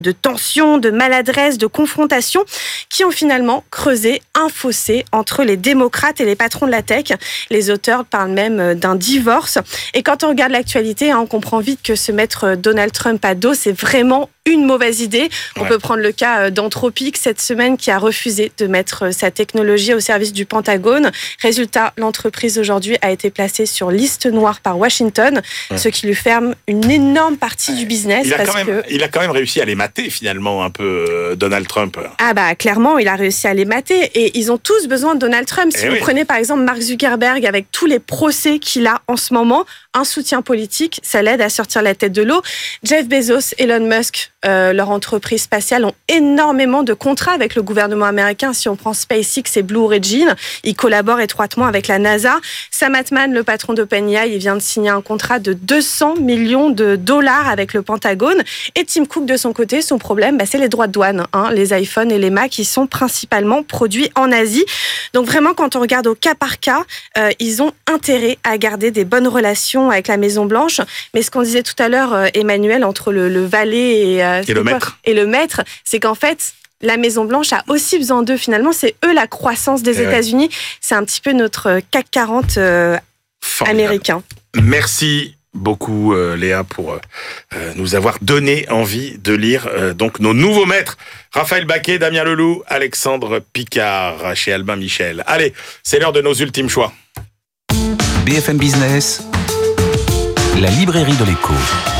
de tensions, de maladresses, de confrontations qui ont finalement creusé un fossé entre les démocrates et les patrons de la tech. Les auteurs parlent même d'un divorce. Et quand on regarde l'actualité, on comprend vite que se mettre Donald Trump à dos, c'est vraiment une mauvaise idée. On peut prendre le cas d'Anthropic cette semaine qui a refusé de mettre sa technologie au service du Pentagone. Résultat, l'entreprise aujourd'hui a été placée sur liste noire par Washington, ce qui lui ferme une énorme partie du business. Il a quand même réussi à les mater finalement un peu, Donald Trump. Ah bah clairement, il a réussi à les mater et ils ont tous besoin de Donald Trump. Si vous prenez par exemple Mark Zuckerberg avec tous les procès qu'il a en ce moment, un soutien politique, ça l'aide à sortir la tête de l'eau. Jeff Bezos, Elon Musk, leur entreprise spatiale ont énormément de contrats avec le gouvernement américain. Si on prend SpaceX et Blue Origin, ils collaborent étroitement avec la NASA. Sam Altman, le patron d'OpenAI, il vient de signer un contrat de 200 millions de dollars avec le Pentagone. Et Tim Cook, de son côté, son problème, c'est les droits de douane. Les iPhones et les Mac, qui sont principalement produits en Asie. Donc vraiment, quand on regarde au cas par cas, ils ont intérêt à garder des bonnes relations avec la Maison-Blanche. Mais ce qu'on disait tout à l'heure, Emmanuel, entre le valet et le maître, c'est qu'en fait, la Maison-Blanche a aussi besoin d'eux. Finalement, c'est eux la croissance des États-Unis. C'est un petit peu notre CAC 40 américain. Merci beaucoup, Léa, pour nous avoir donné envie de lire donc nos nouveaux maîtres. Raphaël Baquet, Damien Leloup, Alexandre Picard, chez Albin Michel. Allez, c'est l'heure de nos ultimes choix. BFM Business, la librairie de l'écho.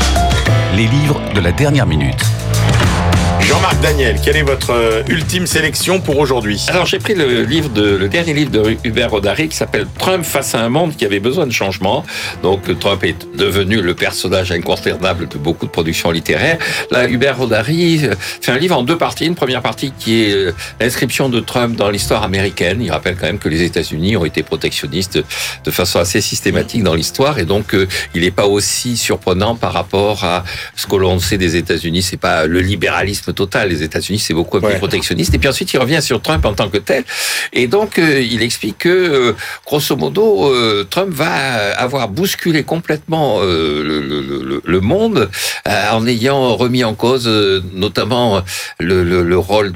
Les livres de la dernière minute. Jean-Marc Daniel, quelle est votre ultime sélection pour aujourd'hui ? Alors j'ai pris le dernier livre de Hubert Rodari qui s'appelle Trump face à un monde qui avait besoin de changement. Donc Trump est devenu le personnage incontournable de beaucoup de productions littéraires. Là, Hubert Rodari fait un livre en deux parties. Une première partie qui est l'inscription de Trump dans l'histoire américaine. Il rappelle quand même que les États-Unis ont été protectionnistes de façon assez systématique dans l'histoire et donc il n'est pas aussi surprenant par rapport à ce que l'on sait des États-Unis. C'est pas le libéralisme total. Les États-Unis, c'est beaucoup plus protectionniste. Et puis ensuite, il revient sur Trump en tant que tel. Et donc, il explique que, grosso modo, Trump va avoir bousculé complètement le monde en ayant remis en cause notamment le rôle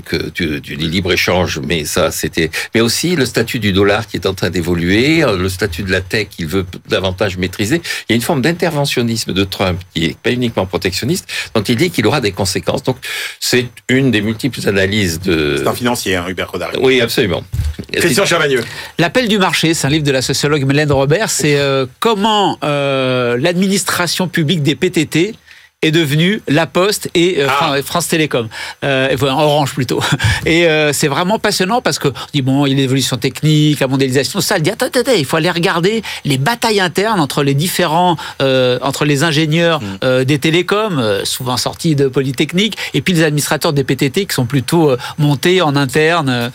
du libre-échange. Mais aussi le statut du dollar qui est en train d'évoluer, le statut de la tech qu'il veut davantage maîtriser. Il y a une forme d'interventionnisme de Trump qui est pas uniquement protectionniste, dont il dit qu'il aura des conséquences. Donc, c'est une des multiples analyses de... C'est un financier, Hubert Rodari. Oui, absolument. Christian Chavagneux. L'appel du marché, c'est un livre de la sociologue Mélène Robert. C'est comment l'administration publique des PTT est devenue La Poste et France Télécom, Orange plutôt. Et c'est vraiment passionnant parce que il y a l'évolution technique, la mondialisation, ça. Elle dit attends, il faut aller regarder les batailles internes entre les différents, entre les ingénieurs des télécoms, souvent sortis de Polytechnique, et puis les administrateurs des PTT qui sont plutôt montés en interne,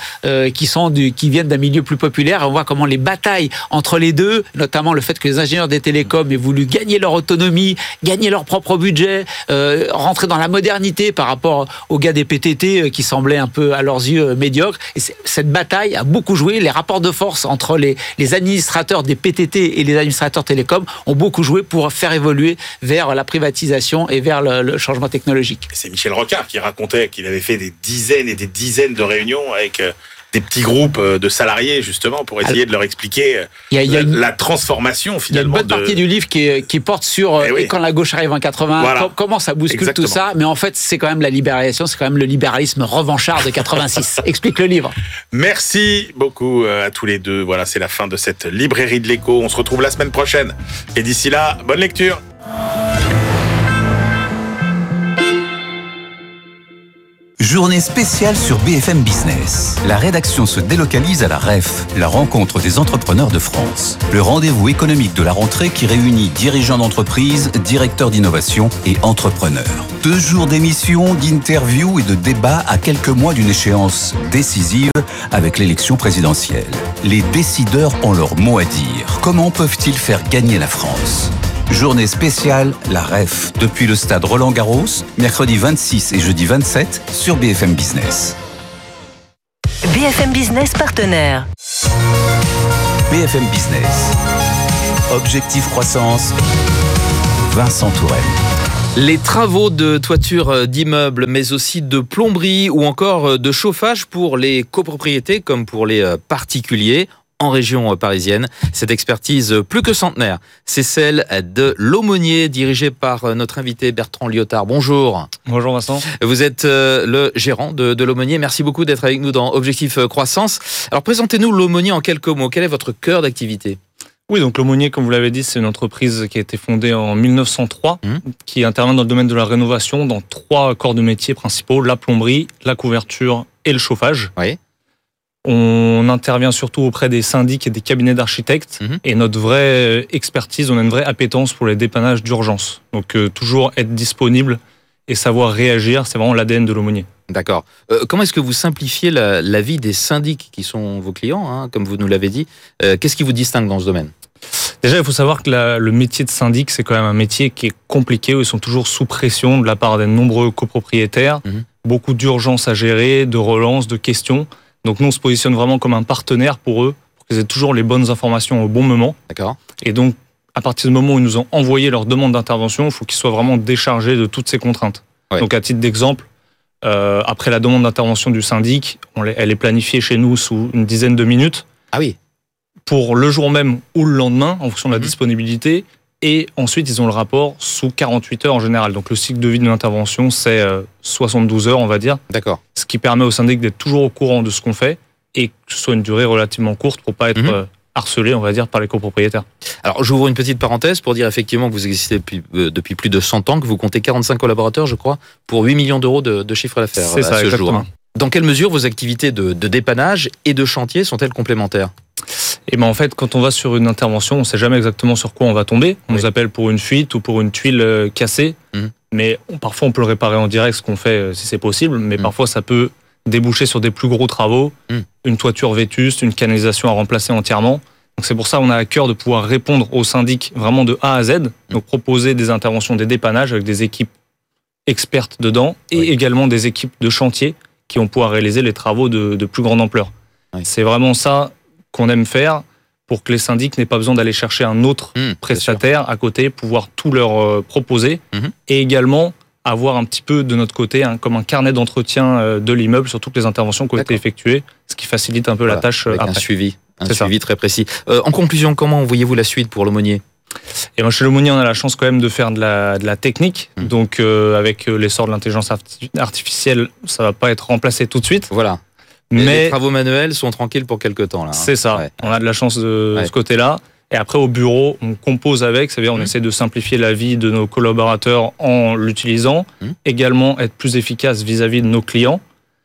qui viennent d'un milieu plus populaire. Et on voit comment les batailles entre les deux, notamment le fait que les ingénieurs des télécoms aient voulu gagner leur autonomie, gagner leur propre budget, rentrer dans la modernité par rapport aux gars des PTT qui semblaient un peu à leurs yeux médiocres. Et cette bataille a beaucoup joué. Les rapports de force entre les administrateurs des PTT et les administrateurs télécoms ont beaucoup joué pour faire évoluer vers la privatisation et vers le changement technologique. C'est Michel Rocard qui racontait qu'il avait fait des dizaines et des dizaines de réunions avec des petits groupes de salariés, justement, pour essayer de leur expliquer la transformation, finalement. Il y a une bonne partie du livre qui porte sur quand la gauche arrive en 80, comment ça bouscule tout ça. Mais en fait, c'est quand même la libération, c'est quand même le libéralisme revanchard de 86. Explique le livre. Merci beaucoup à tous les deux. Voilà, c'est la fin de cette librairie de l'écho. On se retrouve la semaine prochaine. Et d'ici là, bonne lecture. Journée spéciale sur BFM Business. La rédaction se délocalise à la REF, la rencontre des entrepreneurs de France. Le rendez-vous économique de la rentrée qui réunit dirigeants d'entreprise, directeurs d'innovation et entrepreneurs. 2 jours d'émissions, d'interviews et de débats à quelques mois d'une échéance décisive avec l'élection présidentielle. Les décideurs ont leur mot à dire. Comment peuvent-ils faire gagner la France ? Journée spéciale, la REF, depuis le stade Roland-Garros, mercredi 26 et jeudi 27 sur BFM Business. BFM Business partenaire. BFM Business. Objectif croissance, Vincent Tourelle. Les travaux de toiture d'immeubles, mais aussi de plomberie ou encore de chauffage pour les copropriétés comme pour les particuliers en région parisienne. Cette expertise plus que centenaire, c'est celle de l'Aumônier, dirigée par notre invité Bertrand Liotard. Bonjour. Bonjour Vincent. Vous êtes le gérant de l'Aumônier. Merci beaucoup d'être avec nous dans Objectif Croissance. Alors présentez-nous l'Aumônier en quelques mots. Quel est votre cœur d'activité ? Oui, donc l'Aumônier, comme vous l'avez dit, c'est une entreprise qui a été fondée en 1903, qui intervient dans le domaine de la rénovation dans 3 corps de métier principaux, la plomberie, la couverture et le chauffage. Oui. On intervient surtout auprès des syndics et des cabinets d'architectes. Et notre vraie expertise, on a une vraie appétence pour les dépannages d'urgence. Donc toujours être disponible et savoir réagir, c'est vraiment l'ADN de l'Aumônier. D'accord. Comment est-ce que vous simplifiez la vie des syndics qui sont vos clients, comme vous nous l'avez dit ? Qu'est-ce qui vous distingue dans ce domaine ? Déjà, il faut savoir que le métier de syndic, c'est quand même un métier qui est compliqué, où ils sont toujours sous pression de la part des nombreux copropriétaires. Beaucoup d'urgences à gérer, de relances, de questions. Donc nous, on se positionne vraiment comme un partenaire pour eux, pour qu'ils aient toujours les bonnes informations au bon moment. D'accord. Et donc, à partir du moment où ils nous ont envoyé leur demande d'intervention, il faut qu'ils soient vraiment déchargés de toutes ces contraintes. Ouais. Donc à titre d'exemple, après la demande d'intervention du syndic, elle est planifiée chez nous sous une dizaine de minutes. Ah oui. Pour le jour même ou le lendemain, en fonction de la disponibilité. Et ensuite, ils ont le rapport sous 48 heures en général. Donc le cycle de vie de l'intervention, c'est 72 heures, on va dire. D'accord. Ce qui permet au syndic d'être toujours au courant de ce qu'on fait et que ce soit une durée relativement courte pour pas être harcelé, on va dire, par les copropriétaires. Alors, j'ouvre une petite parenthèse pour dire effectivement que vous existez depuis plus de 100 ans, que vous comptez 45 collaborateurs, je crois, pour 8 millions d'euros de chiffre d'affaires c'est ça, à ce exactement. jour. Dans quelle mesure vos activités de dépannage et de chantier sont-elles complémentaires ? Et ben en fait, quand on va sur une intervention, on ne sait jamais exactement sur quoi on va tomber. On nous appelle pour une fuite ou pour une tuile cassée, mais parfois on peut le réparer en direct, ce qu'on fait si c'est possible, mais parfois ça peut déboucher sur des plus gros travaux, une toiture vétuste, une canalisation à remplacer entièrement. Donc c'est pour ça qu'on a à cœur de pouvoir répondre aux syndics vraiment de A à Z, donc proposer des interventions, des dépannages avec des équipes expertes dedans et également des équipes de chantier qui vont pouvoir réaliser les travaux de plus grande ampleur. C'est vraiment ça qu'on aime faire pour que les syndics n'aient pas besoin d'aller chercher un autre prestataire à côté, pouvoir tout leur proposer et également avoir un petit peu de notre côté comme un carnet d'entretien de l'immeuble sur toutes les interventions qui ont été effectuées, ce qui facilite un peu la tâche avec après. Un suivi très précis. En conclusion, comment voyez-vous la suite pour l'Aumônier ? Et moi, chez l'Aumônier, on a la chance quand même de faire de la technique. Donc, avec l'essor de l'intelligence artificielle, ça va pas être remplacé tout de suite. Voilà. Mais les travaux manuels sont tranquilles pour quelques temps là. C'est ça. Ouais. On a de la chance de ce côté-là. Et après, au bureau, on compose avec. C'est-à-dire, on essaie de simplifier la vie de nos collaborateurs en l'utilisant. Également, être plus efficace vis-à-vis de nos clients.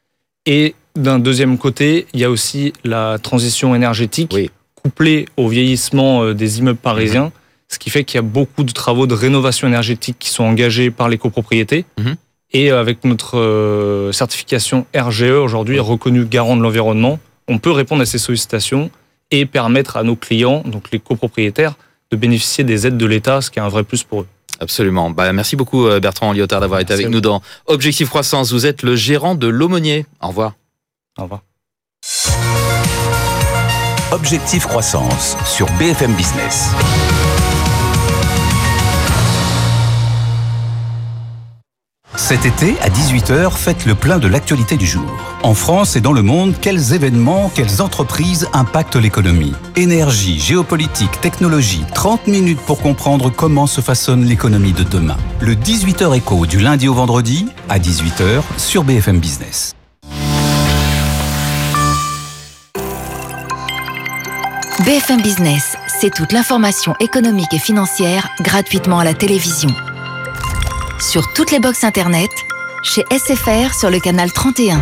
Et d'un deuxième côté, il y a aussi la transition énergétique couplée au vieillissement des immeubles parisiens. Ce qui fait qu'il y a beaucoup de travaux de rénovation énergétique qui sont engagés par les copropriétés. Et avec notre certification RGE aujourd'hui, reconnue garant de l'environnement, on peut répondre à ces sollicitations et permettre à nos clients, donc les copropriétaires, de bénéficier des aides de l'État, ce qui est un vrai plus pour eux. Absolument. Merci beaucoup Bertrand Liotard d'avoir été avec nous dans Objectif Croissance. Vous êtes le gérant de l'Aumônier. Au revoir. Au revoir. Objectif Croissance sur BFM Business. Cet été, à 18h, faites le plein de l'actualité du jour. En France et dans le monde, quels événements, quelles entreprises impactent l'économie ? Énergie, géopolitique, technologie, 30 minutes pour comprendre comment se façonne l'économie de demain. Le 18h Écho du lundi au vendredi, à 18h, sur BFM Business. BFM Business, c'est toute l'information économique et financière gratuitement à la télévision. Sur toutes les box internet, chez SFR sur le canal 31,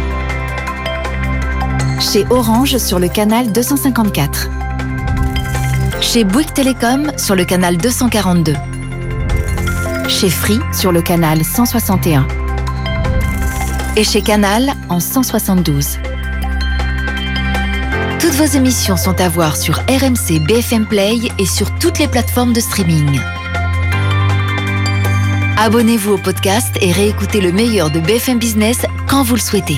chez Orange sur le canal 254, chez Bouygues Télécom sur le canal 242, chez Free sur le canal 161 et chez Canal en 172. Toutes vos émissions sont à voir sur RMC BFM Play et sur toutes les plateformes de streaming. Abonnez-vous au podcast et réécoutez le meilleur de BFM Business quand vous le souhaitez.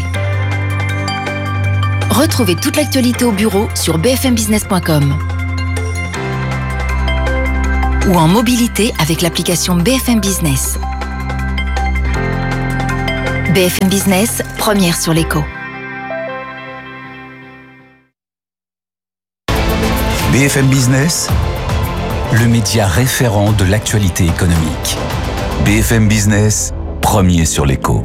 Retrouvez toute l'actualité au bureau sur bfmbusiness.com ou en mobilité avec l'application BFM Business. BFM Business, première sur l'écho. BFM Business, le média référent de l'actualité économique. BFM Business, premier sur l'écho.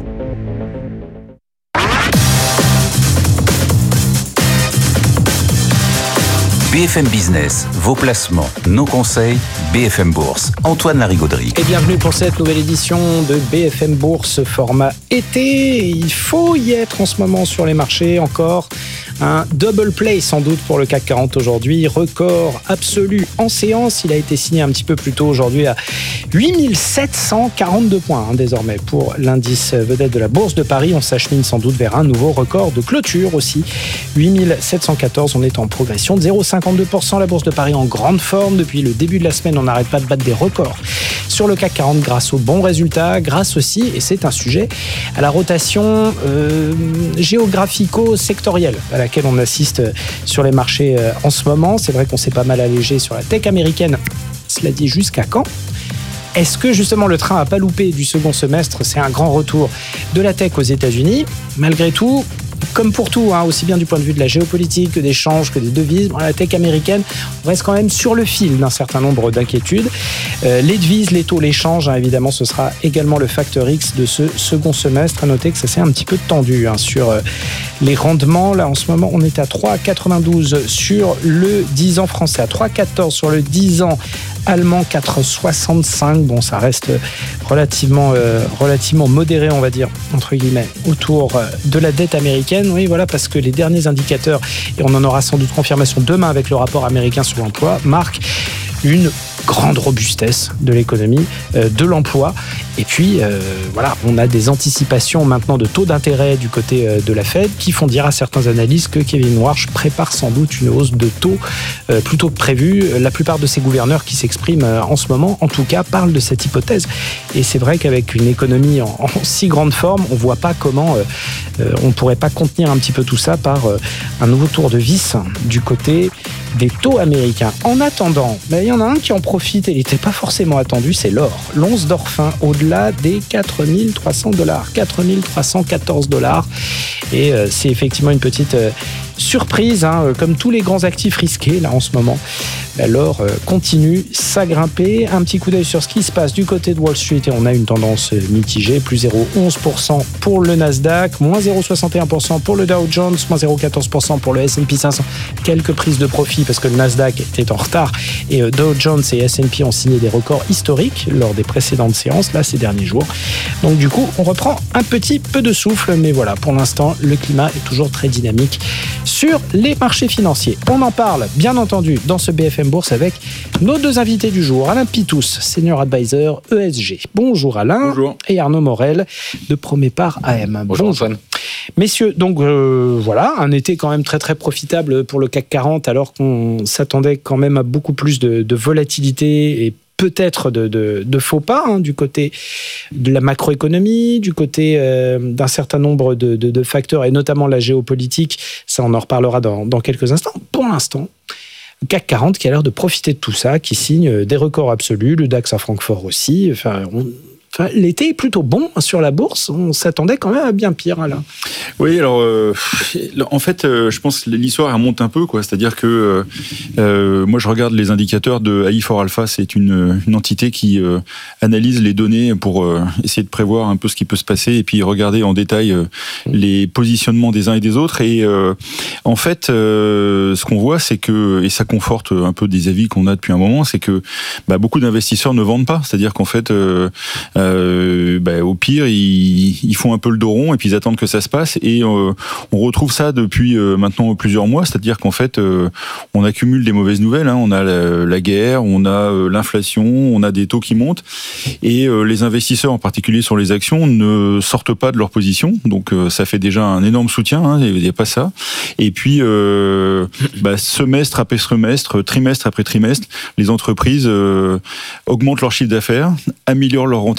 BFM Business, vos placements, nos conseils, BFM Bourse. Antoine Larigauderie. Et bienvenue pour cette nouvelle édition de BFM Bourse, format été. Il faut y être en ce moment sur les marchés encore. Un double play sans doute pour le CAC 40 aujourd'hui, record absolu en séance. Il a été signé un petit peu plus tôt aujourd'hui à 8742 points désormais pour l'indice vedette de la Bourse de Paris. On s'achemine sans doute vers un nouveau record de clôture aussi. 8714, on est en progression de 0,52%. La Bourse de Paris en grande forme. Depuis le début de la semaine, on n'arrête pas de battre des records sur le CAC 40 grâce aux bons résultats, grâce aussi, et c'est un sujet, à la rotation géographico-sectorielle à laquelle on assiste sur les marchés en ce moment. C'est vrai qu'on s'est pas mal allégé sur la tech américaine. Cela dit, jusqu'à quand ? Est-ce que justement le train n'a pas loupé du second semestre ? C'est un grand retour de la tech aux États-Unis. Malgré tout, comme pour tout, aussi bien du point de vue de la géopolitique que des changes, que des devises, la tech américaine, on reste quand même sur le fil d'un certain nombre d'inquiétudes. Les devises, les taux, les changes, évidemment, ce sera également le facteur X de ce second semestre. À noter que ça s'est un petit peu tendu sur les rendements. Là, en ce moment, on est à 3,92 sur le 10 ans français, à 3,14 sur le 10 ans allemand, 4,65. Bon, ça reste relativement modéré, on va dire, entre guillemets, autour de la dette américaine. Oui, voilà, parce que les derniers indicateurs, et on en aura sans doute confirmation demain avec le rapport américain sur l'emploi, marquent une grande robustesse de l'économie, de l'emploi. Et puis, voilà, on a des anticipations maintenant de taux d'intérêt du côté de la Fed qui font dire à certains analystes que Kevin Warsh prépare sans doute une hausse de taux plutôt que prévu. La plupart de ces gouverneurs qui s'expriment en ce moment, en tout cas, parlent de cette hypothèse. Et c'est vrai qu'avec une économie en si grande forme, on ne voit pas comment on ne pourrait pas contenir un petit peu tout ça par un nouveau tour de vis du côté des taux américains. En attendant, il y en a un qui en profite et il n'était pas forcément attendu, c'est l'or. L'once d'or fin au-delà des $4 300, $4 314. Et c'est effectivement une petite surprise, comme tous les grands actifs risqués là en ce moment. L'or continue à grimper. Un petit coup d'œil sur ce qui se passe du côté de Wall Street et on a une tendance mitigée, plus 0,11% pour le Nasdaq, moins 0,61% pour le Dow Jones, moins 0,14% pour le S&P 500. Quelques prises de profit parce que le Nasdaq était en retard et Dow Jones et S&P ont signé des records historiques lors des précédentes séances, là ces derniers jours. Donc du coup, on reprend un petit peu de souffle, mais voilà, pour l'instant, le climat est toujours très dynamique sur les marchés financiers. On en parle, bien entendu, dans ce BFM Bourse avec nos deux invités du jour. Alain Pitous, Senior Advisor ESG. Bonjour Alain. Bonjour. Et Arnaud Morel de Promépar AM. Bonjour Antoine. Messieurs, donc voilà, un été quand même très très profitable pour le CAC 40 alors qu'on s'attendait quand même à beaucoup plus de volatilité et peut-être de faux pas du côté de la macroéconomie, du côté d'un certain nombre de facteurs et notamment la géopolitique. Ça, on en reparlera dans quelques instants. Pour l'instant, le CAC 40 qui a l'air de profiter de tout ça, qui signe des records absolus, le DAX à Francfort aussi. L'été est plutôt bon sur la bourse. On s'attendait quand même à bien pire, Alain. Oui, alors en fait, je pense que l'histoire remonte un peu, quoi. C'est-à-dire que moi, je regarde les indicateurs de AI4Alpha. C'est une entité qui analyse les données pour essayer de prévoir un peu ce qui peut se passer et puis regarder en détail les positionnements des uns et des autres. Et en fait, ce qu'on voit, c'est que, et ça conforte un peu des avis qu'on a depuis un moment, c'est que beaucoup d'investisseurs ne vendent pas. C'est-à-dire qu'en fait, au pire, ils font un peu le dos rond et puis ils attendent que ça se passe. Et on retrouve ça depuis maintenant plusieurs mois, c'est-à-dire qu'en fait, on accumule des mauvaises nouvelles. On a la guerre, on a l'inflation, on a des taux qui montent. Et les investisseurs, en particulier sur les actions, ne sortent pas de leur position. Donc ça fait déjà un énorme soutien, il n'y a pas ça. Et puis, semestre après semestre, trimestre après trimestre, les entreprises augmentent leur chiffre d'affaires, améliorent leur rentabilité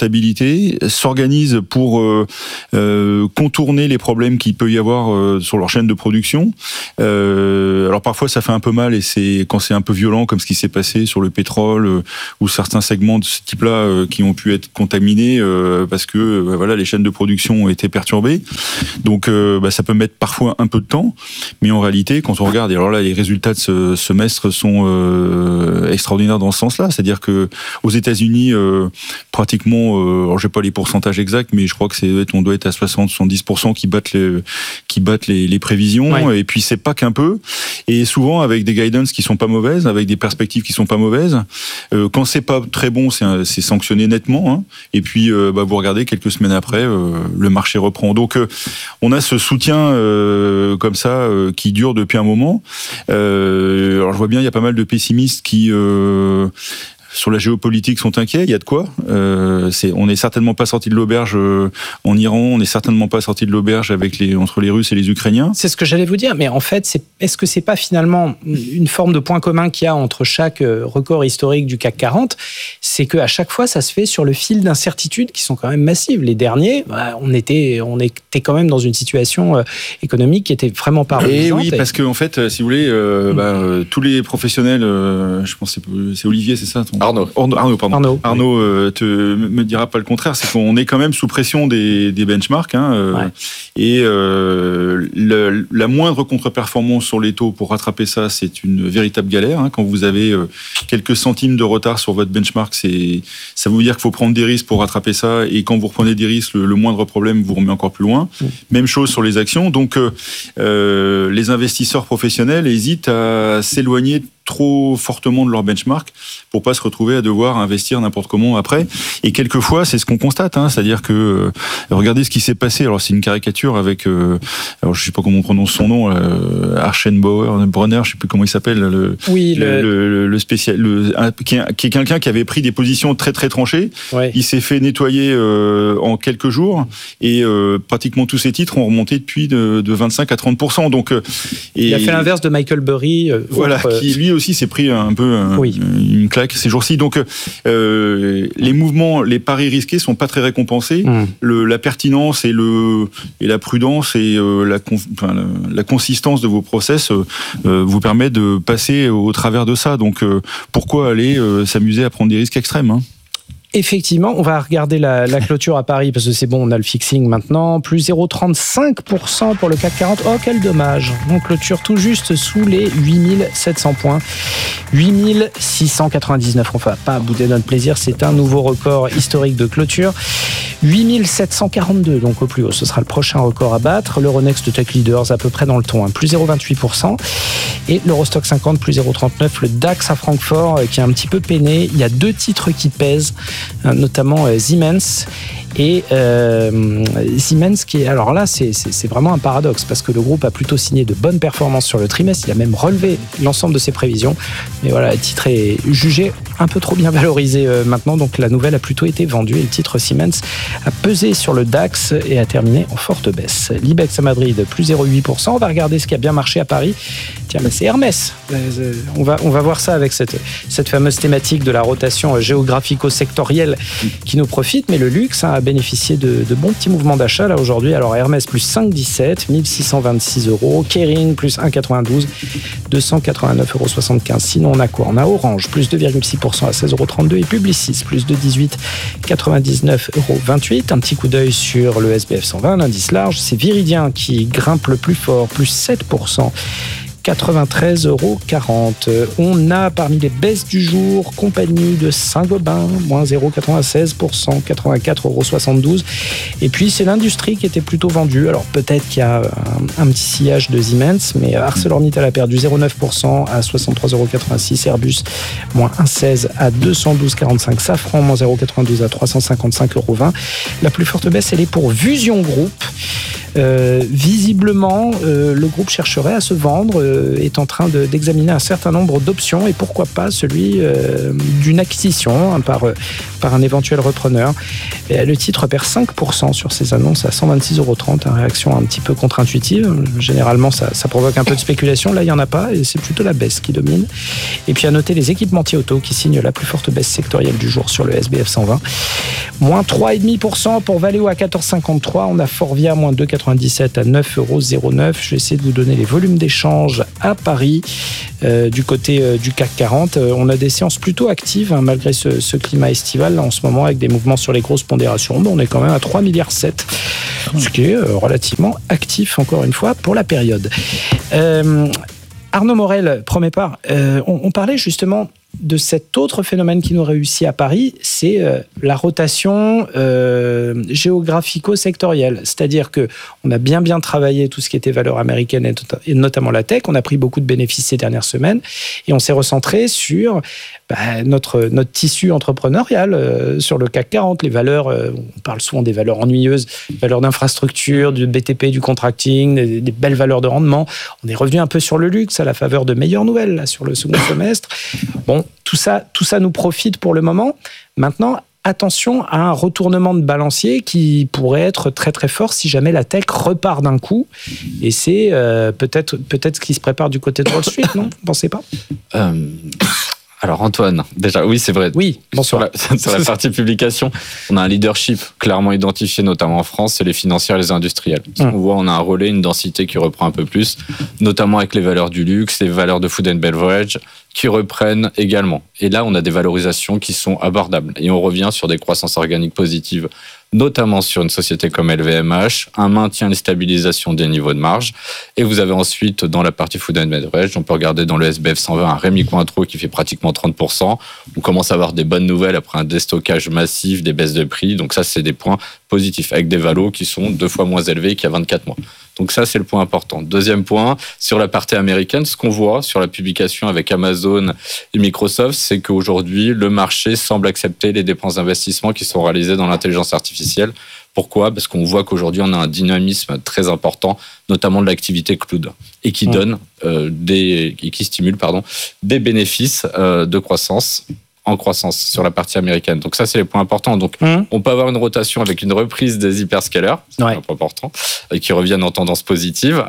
rentabilité, s'organisent pour contourner les problèmes qu'il peut y avoir sur leur chaîne de production. Alors parfois ça fait un peu mal et c'est quand c'est un peu violent comme ce qui s'est passé sur le pétrole ou certains segments de ce type-là qui ont pu être contaminés parce que voilà, les chaînes de production ont été perturbées. Donc ça peut mettre parfois un peu de temps, mais en réalité quand on regarde, et alors là les résultats de ce semestre sont extraordinaires dans ce sens-là, c'est-à-dire que aux États-Unis pratiquement, alors j'ai pas les pourcentages exacts, mais je crois que on doit être à 60-70% qui battent les prévisions, ouais. Et puis c'est pas qu'un peu, et souvent avec des guidance qui sont pas mauvaises, avec des perspectives qui sont pas mauvaises. Quand c'est pas très bon, c'est sanctionné nettement, hein. Et puis vous regardez quelques semaines après, le marché reprend. Donc on a ce soutien comme ça qui dure depuis un moment. Alors je vois bien, il y a pas mal de pessimistes qui sur la géopolitique sont inquiets, il y a de quoi. On n'est certainement pas sorti de l'auberge en Iran, on n'est certainement pas sorti de l'auberge entre les Russes et les Ukrainiens. C'est ce que j'allais vous dire, mais en fait, est-ce que c'est pas finalement une forme de point commun qu'il y a entre chaque record historique du CAC 40 ? C'est qu'à chaque fois, ça se fait sur le fil d'incertitudes qui sont quand même massives. Les derniers, on était quand même dans une situation économique qui était vraiment pas reluisante. Oui, parce que en fait, si vous voulez, tous les professionnels, je pense que c'est Olivier, c'est ça Arnaud, pardon. Arnaud me dira pas le contraire, c'est qu'on est quand même sous pression des benchmarks, hein, et la moindre contre-performance sur les taux pour rattraper ça, c'est une véritable galère. Hein. Quand vous avez quelques centimes de retard sur votre benchmark, ça veut dire qu'il faut prendre des risques pour rattraper ça, et quand vous reprenez des risques, le moindre problème vous remet encore plus loin. Même chose sur les actions. Donc les investisseurs professionnels hésitent à s'éloigner trop fortement de leur benchmark pour pas se retrouver à devoir investir n'importe comment après. Et quelquefois, c'est ce qu'on constate, hein, c'est-à-dire que regardez ce qui s'est passé. Alors c'est une caricature avec, alors je sais pas comment on prononce son nom, Archenbauer, Brunner, je sais plus comment il s'appelle, le spécial, qui est quelqu'un qui avait pris des positions très très tranchées. Ouais. Il s'est fait nettoyer en quelques jours et pratiquement tous ses titres ont remonté depuis de 25 à 30%. Donc il a fait l'inverse de Michael Burry. Voilà, qui lui aussi s'est pris un peu une claque ces jours-ci. Donc les mouvements, les paris risqués sont pas très récompensés. La pertinence et la prudence et la consistance de vos process vous permet de passer au travers de ça. Donc pourquoi aller s'amuser à prendre des risques extrêmes, hein? Effectivement, on va regarder la clôture à Paris parce que c'est bon, on a le fixing maintenant. Plus 0,35% pour le CAC 40. Oh, quel dommage. On clôture tout juste sous les 8700 points. 8699. On ne va pas bouder notre plaisir. C'est un nouveau record historique de clôture. 8742, donc au plus haut. Ce sera le prochain record à battre. L'Euronext Tech Leaders à peu près dans le ton. Plus 0,28%. Et l'Eurostock 50, plus 0,39%. Le DAX à Francfort qui est un petit peu peiné. Il y a deux titres qui pèsent, notamment Siemens. Et Siemens qui est... Alors là, c'est vraiment un paradoxe parce que le groupe a plutôt signé de bonnes performances sur le trimestre. Il a même relevé l'ensemble de ses prévisions. Mais voilà, le titre est jugé un peu trop bien valorisé maintenant. Donc la nouvelle a plutôt été vendue et le titre Siemens a pesé sur le DAX et a terminé en forte baisse. L'Ibex à Madrid, plus 0,8%. On va regarder ce qui a bien marché à Paris. Tiens, c'est Hermès. On va voir ça avec cette fameuse thématique de la rotation géographico-sectorielle qui nous profite. Mais le luxe a bénéficié de bons petits mouvements d'achat là aujourd'hui. Alors Hermès plus 5,17, 1626 €. Kering plus 1,92, 289,75 €. Sinon on a quoi ? On a Orange plus 2,6% à 16,32 € et Publicis plus 2,18, 99,28 €. Un petit coup d'œil sur le SBF 120, l'indice large. C'est Viridien qui grimpe le plus fort, plus 7%. 93,40 €. On a parmi les baisses du jour Compagnie de Saint-Gobain, moins 0,96%, 84,72 €. Et puis c'est l'industrie qui était plutôt vendue. Alors peut-être qu'il y a un petit sillage de Siemens, mais ArcelorMittal a perdu 0,9% à 63,86 €. Airbus, moins 1,16 € à 212,45 €. Safran, moins 0,92 € à 355,20 €. La plus forte baisse, elle est pour Fusion Group. Visiblement, le groupe chercherait à se vendre, est en train d'examiner un certain nombre d'options et pourquoi pas celui d'une acquisition par un éventuel repreneur. Et le titre perd 5% sur ses annonces à 126,30 €, une réaction un petit peu contre-intuitive. Généralement, ça provoque un peu de spéculation. Là, il n'y en a pas et c'est plutôt la baisse qui domine. Et puis à noter les équipementiers auto qui signent la plus forte baisse sectorielle du jour sur le SBF 120. Moins 3,5% pour Valeo à 14,53. On a Forvia, moins 2,97 à 9,09 €. Je vais essayer de vous donner les volumes d'échange à Paris. Du côté du CAC 40, on a des séances plutôt actives malgré ce climat estival en ce moment avec des mouvements sur les grosses pondérations. On est quand même à 3,7 milliards, ce qui est relativement actif encore une fois pour la période. Arnaud Morel, premier part, on parlait justement de cet autre phénomène qui nous réussit à Paris, c'est la rotation géographico-sectorielle. C'est-à-dire qu'on a bien travaillé tout ce qui était valeur américaine et notamment la tech. On a pris beaucoup de bénéfices ces dernières semaines et on s'est recentré sur notre tissu entrepreneurial, sur le CAC 40, les valeurs, on parle souvent des valeurs ennuyeuses, valeurs d'infrastructure, du BTP, du contracting, des belles valeurs de rendement. On est revenu un peu sur le luxe à la faveur de meilleures nouvelles là, sur le second semestre. Bon, tout ça nous profite pour le moment. Maintenant, attention à un retournement de balancier qui pourrait être très très fort si jamais la tech repart d'un coup. Et c'est peut-être ce qui se prépare du côté de Wall Street, non ? Vous ne pensez pas ? Alors Antoine, déjà oui c'est vrai. Oui, bonsoir. Sur la partie publication, on a un leadership clairement identifié, notamment en France, c'est les financières et les industriels. On voit, on a un relais, une densité qui reprend un peu plus, notamment avec les valeurs du luxe, les valeurs de food and beverage, qui reprennent également. Et là, on a des valorisations qui sont abordables. Et on revient sur des croissances organiques positives, notamment sur une société comme LVMH, un maintien et une stabilisation des niveaux de marge. Et vous avez ensuite, dans la partie food and beverage, on peut regarder dans le SBF 120 un Rémy Cointreau qui fait pratiquement 30%. On commence à avoir des bonnes nouvelles après un déstockage massif, des baisses de prix. Donc ça, c'est des points positifs, avec des valos qui sont 2 fois moins élevés qu'il y a 24 mois. Donc ça, c'est le point important. Deuxième point, sur la partie américaine, ce qu'on voit sur la publication avec Amazon et Microsoft, c'est qu'aujourd'hui, le marché semble accepter les dépenses d'investissement qui sont réalisées dans l'intelligence artificielle. Pourquoi ? Parce qu'on voit qu'aujourd'hui, on a un dynamisme très important, notamment de l'activité cloud, et qui donne qui stimule des bénéfices de croissance en croissance sur la partie américaine. Donc ça, c'est les points importants. Donc on peut avoir une rotation avec une reprise des hyperscalers, c'est un point important, et qui reviennent en tendance positive.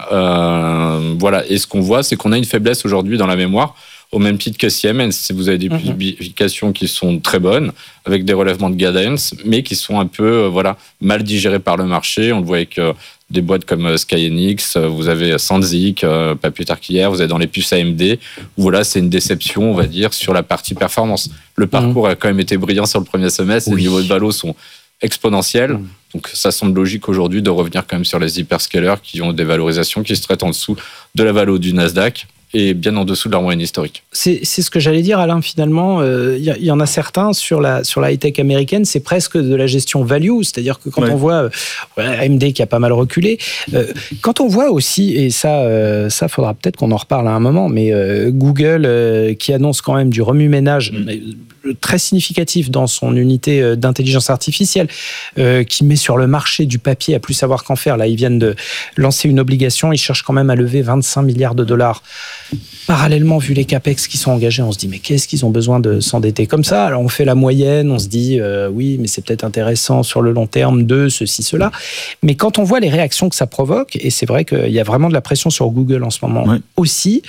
Voilà. Et ce qu'on voit, c'est qu'on a une faiblesse aujourd'hui dans la mémoire, au même titre que Siemens. Vous avez des publications qui sont très bonnes, avec des relèvements de guidance, mais qui sont un peu mal digérées par le marché. On le voit avec des boîtes comme Skyenix, vous avez Sandvik, pas plus tard qu'hier, vous avez dans les puces AMD, où c'est une déception, on va dire, sur la partie performance. Le parcours a quand même été brillant sur le premier semestre, les niveaux de valo sont exponentiels, donc ça semble logique aujourd'hui de revenir quand même sur les hyperscalers qui ont des valorisations qui se traitent en dessous de la valo du Nasdaq, et bien en dessous de leur moyenne historique. C'est ce que j'allais dire, Alain, finalement. Il y en a certains sur la high-tech américaine, c'est presque de la gestion value, c'est-à-dire que quand on voit AMD qui a pas mal reculé, quand on voit aussi, et ça faudra peut-être qu'on en reparle à un moment, mais Google qui annonce quand même du remue-ménage très significatif dans son unité d'intelligence artificielle, qui met sur le marché du papier à plus savoir qu'en faire. Là, ils viennent de lancer une obligation, ils cherchent quand même à lever 25 milliards de dollars. Parallèlement, vu les capex qui sont engagés, on se dit mais qu'est-ce qu'ils ont besoin de s'endetter comme ça ? Alors on fait la moyenne, on se dit oui, mais c'est peut-être intéressant sur le long terme de ceci, cela. Mais quand on voit les réactions que ça provoque, et c'est vrai qu'il y a vraiment de la pression sur Google en ce moment aussi,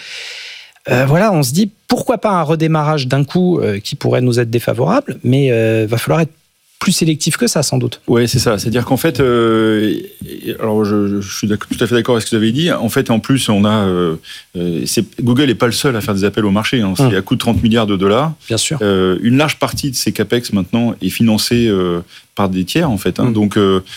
on se dit pourquoi pas un redémarrage d'un coup qui pourrait nous être défavorable, mais va falloir être plus sélectif que ça, sans doute. Oui, c'est ça. C'est-à-dire qu'en fait, alors je suis tout à fait d'accord avec ce que vous avez dit. En fait, en plus, on a Google n'est pas le seul à faire des appels au marché. C'est à coût de 30 milliards de dollars. Bien sûr. Une large partie de ces capex maintenant est financée par des tiers, en fait. Donc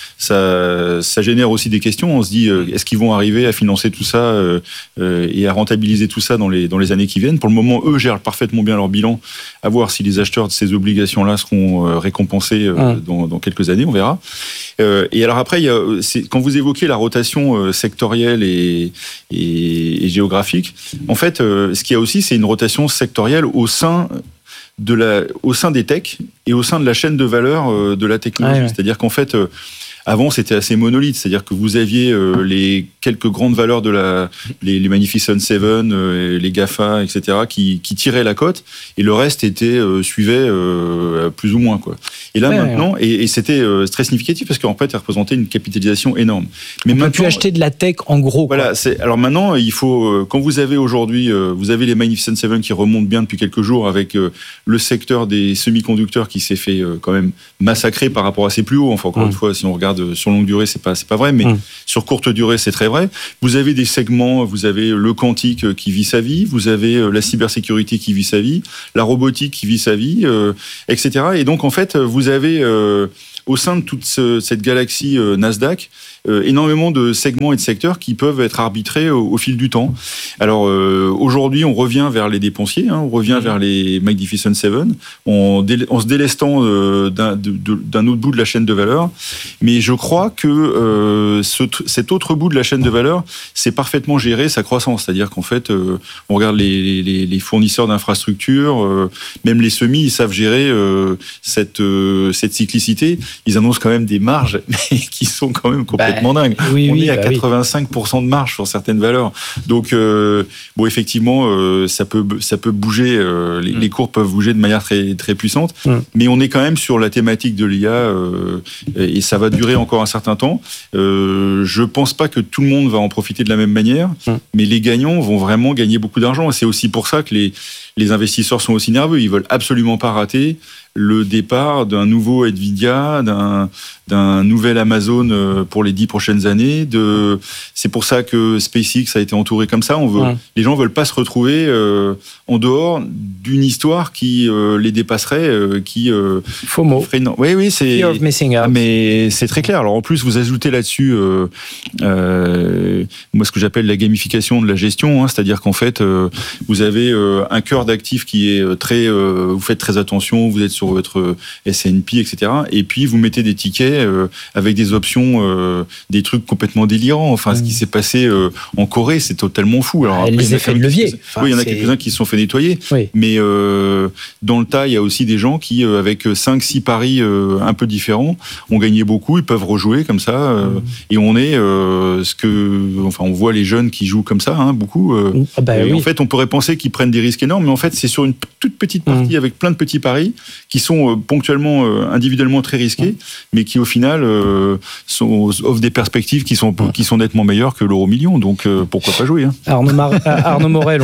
ça génère aussi des questions. On se dit est-ce qu'ils vont arriver à financer tout ça et à rentabiliser tout ça dans les années qui viennent ? Pour le moment, eux gèrent parfaitement bien leur bilan. À voir si les acheteurs de ces obligations-là seront récompensés dans quelques années, on verra. Et alors après, quand vous évoquez la rotation sectorielle et géographique, en fait, ce qu'il y a aussi, c'est une rotation sectorielle au sein des techs et au sein de la chaîne de valeur de la technologie. C'est-à-dire qu'en fait, Avant, c'était assez monolithe, c'est-à-dire que vous aviez les quelques grandes valeurs de les Magnificent Seven, les GAFA, etc., qui tiraient la cote, et le reste suivait plus ou moins, quoi. Et là, maintenant, et c'était très significatif parce qu'en fait, elle représentait une capitalisation énorme. Mais on peut plus acheter de la tech en gros. Voilà. Alors maintenant, il faut, quand vous avez aujourd'hui, vous avez les Magnificent Seven qui remontent bien depuis quelques jours avec le secteur des semi-conducteurs qui s'est fait quand même massacrer par rapport à ses plus hauts. Enfin, encore une fois, si on regarde sur longue durée, c'est pas vrai, mais sur courte durée, c'est très vrai. Vous avez des segments, vous avez le quantique qui vit sa vie, vous avez la cybersécurité qui vit sa vie, la robotique qui vit sa vie, etc. Et donc, en fait, vous avez au sein de toute cette galaxie Nasdaq, énormément de segments et de secteurs qui peuvent être arbitrés au fil du temps. Alors aujourd'hui, on revient vers les dépensiers, on revient vers les Magnificent Seven, en se délestant d'un autre bout de la chaîne de valeur. Mais je crois que cet autre bout de la chaîne de valeur, c'est parfaitement géré sa croissance. C'est-à-dire qu'en fait, on regarde les fournisseurs d'infrastructures, même les semis, ils savent gérer cette cyclicité. Ils annoncent quand même des marges qui sont quand même complètement dingues. On est à 85% de marge sur certaines valeurs. Donc, effectivement, ça peut bouger. Les cours peuvent bouger de manière très, très puissante. Mais on est quand même sur la thématique de l'IA et ça va durer encore un certain temps. Je pense pas que tout le monde va en profiter de la même manière, mais les gagnants vont vraiment gagner beaucoup d'argent. Et c'est aussi pour ça que les investisseurs sont aussi nerveux. Ils veulent absolument pas rater le départ d'un nouveau Nvidia, d'un nouvel Amazon pour les 10 prochaines années. C'est pour ça que SpaceX a été entouré comme ça. Les gens veulent pas se retrouver en dehors d'une histoire qui les dépasserait, FOMO. Oui, c'est. Fear of missing out. Mais c'est très clair. Alors en plus, vous ajoutez là-dessus, moi ce que j'appelle la gamification de la gestion, c'est-à-dire qu'en fait, vous avez un cœur d'actifs qui est très, vous faites très attention, vous êtes sur votre S&P, etc. Et puis vous mettez des tickets avec des options, des trucs complètement délirants. Enfin, ce qui s'est passé en Corée, c'est totalement fou. Alors, après, les effets de levier. Oui, il y en a quelques-uns qui se sont fait nettoyer. Oui. Mais dans le tas, il y a aussi des gens qui, avec 5-6 paris un peu différents, ont gagné beaucoup. Ils peuvent rejouer comme ça. Et on est on voit les jeunes qui jouent comme ça, beaucoup. En fait, on pourrait penser qu'ils prennent des risques énormes, mais en fait, c'est sur une toute petite partie avec plein de petits paris qui sont ponctuellement, individuellement très risqués, mais qui au final offrent des perspectives qui sont nettement meilleures que l'euro million. Donc pourquoi pas jouer, Arnaud Morel,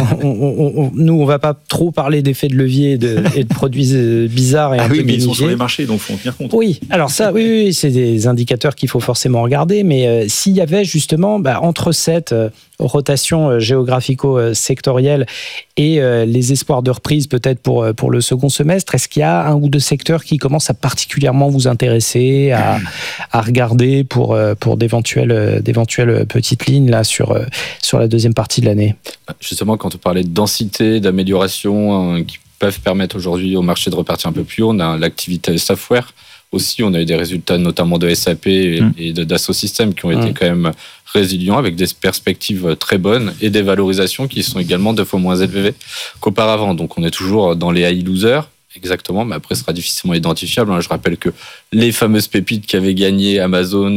on va pas trop parler d'effets de levier et de produits bizarres et un peu mais ils sont sur dénigrés. les marchés, donc faut en tenir compte. Oui, alors ça, oui, c'est des indicateurs qu'il faut forcément regarder, mais s'il y avait justement entre cette rotation géographico-sectorielle et les espoirs de reprise peut-être pour le second semestre, est-ce qu'il y a un ou deux secteurs qui commencent à particulièrement vous intéresser, à regarder pour d'éventuelles petites lignes là sur la deuxième partie de l'année? Justement, quand on parlait de densité, d'amélioration qui peuvent permettre aujourd'hui au marché de repartir un peu plus haut, on a l'activité software. Aussi, on a eu des résultats notamment de SAP et d'Asso Systems qui ont été quand même résilients avec des perspectives très bonnes et des valorisations qui sont également 2 fois moins élevées qu'auparavant. Donc, on est toujours dans les high losers. Exactement, mais après, ce sera difficilement identifiable. Je rappelle que les fameuses pépites qui avaient gagné Amazon,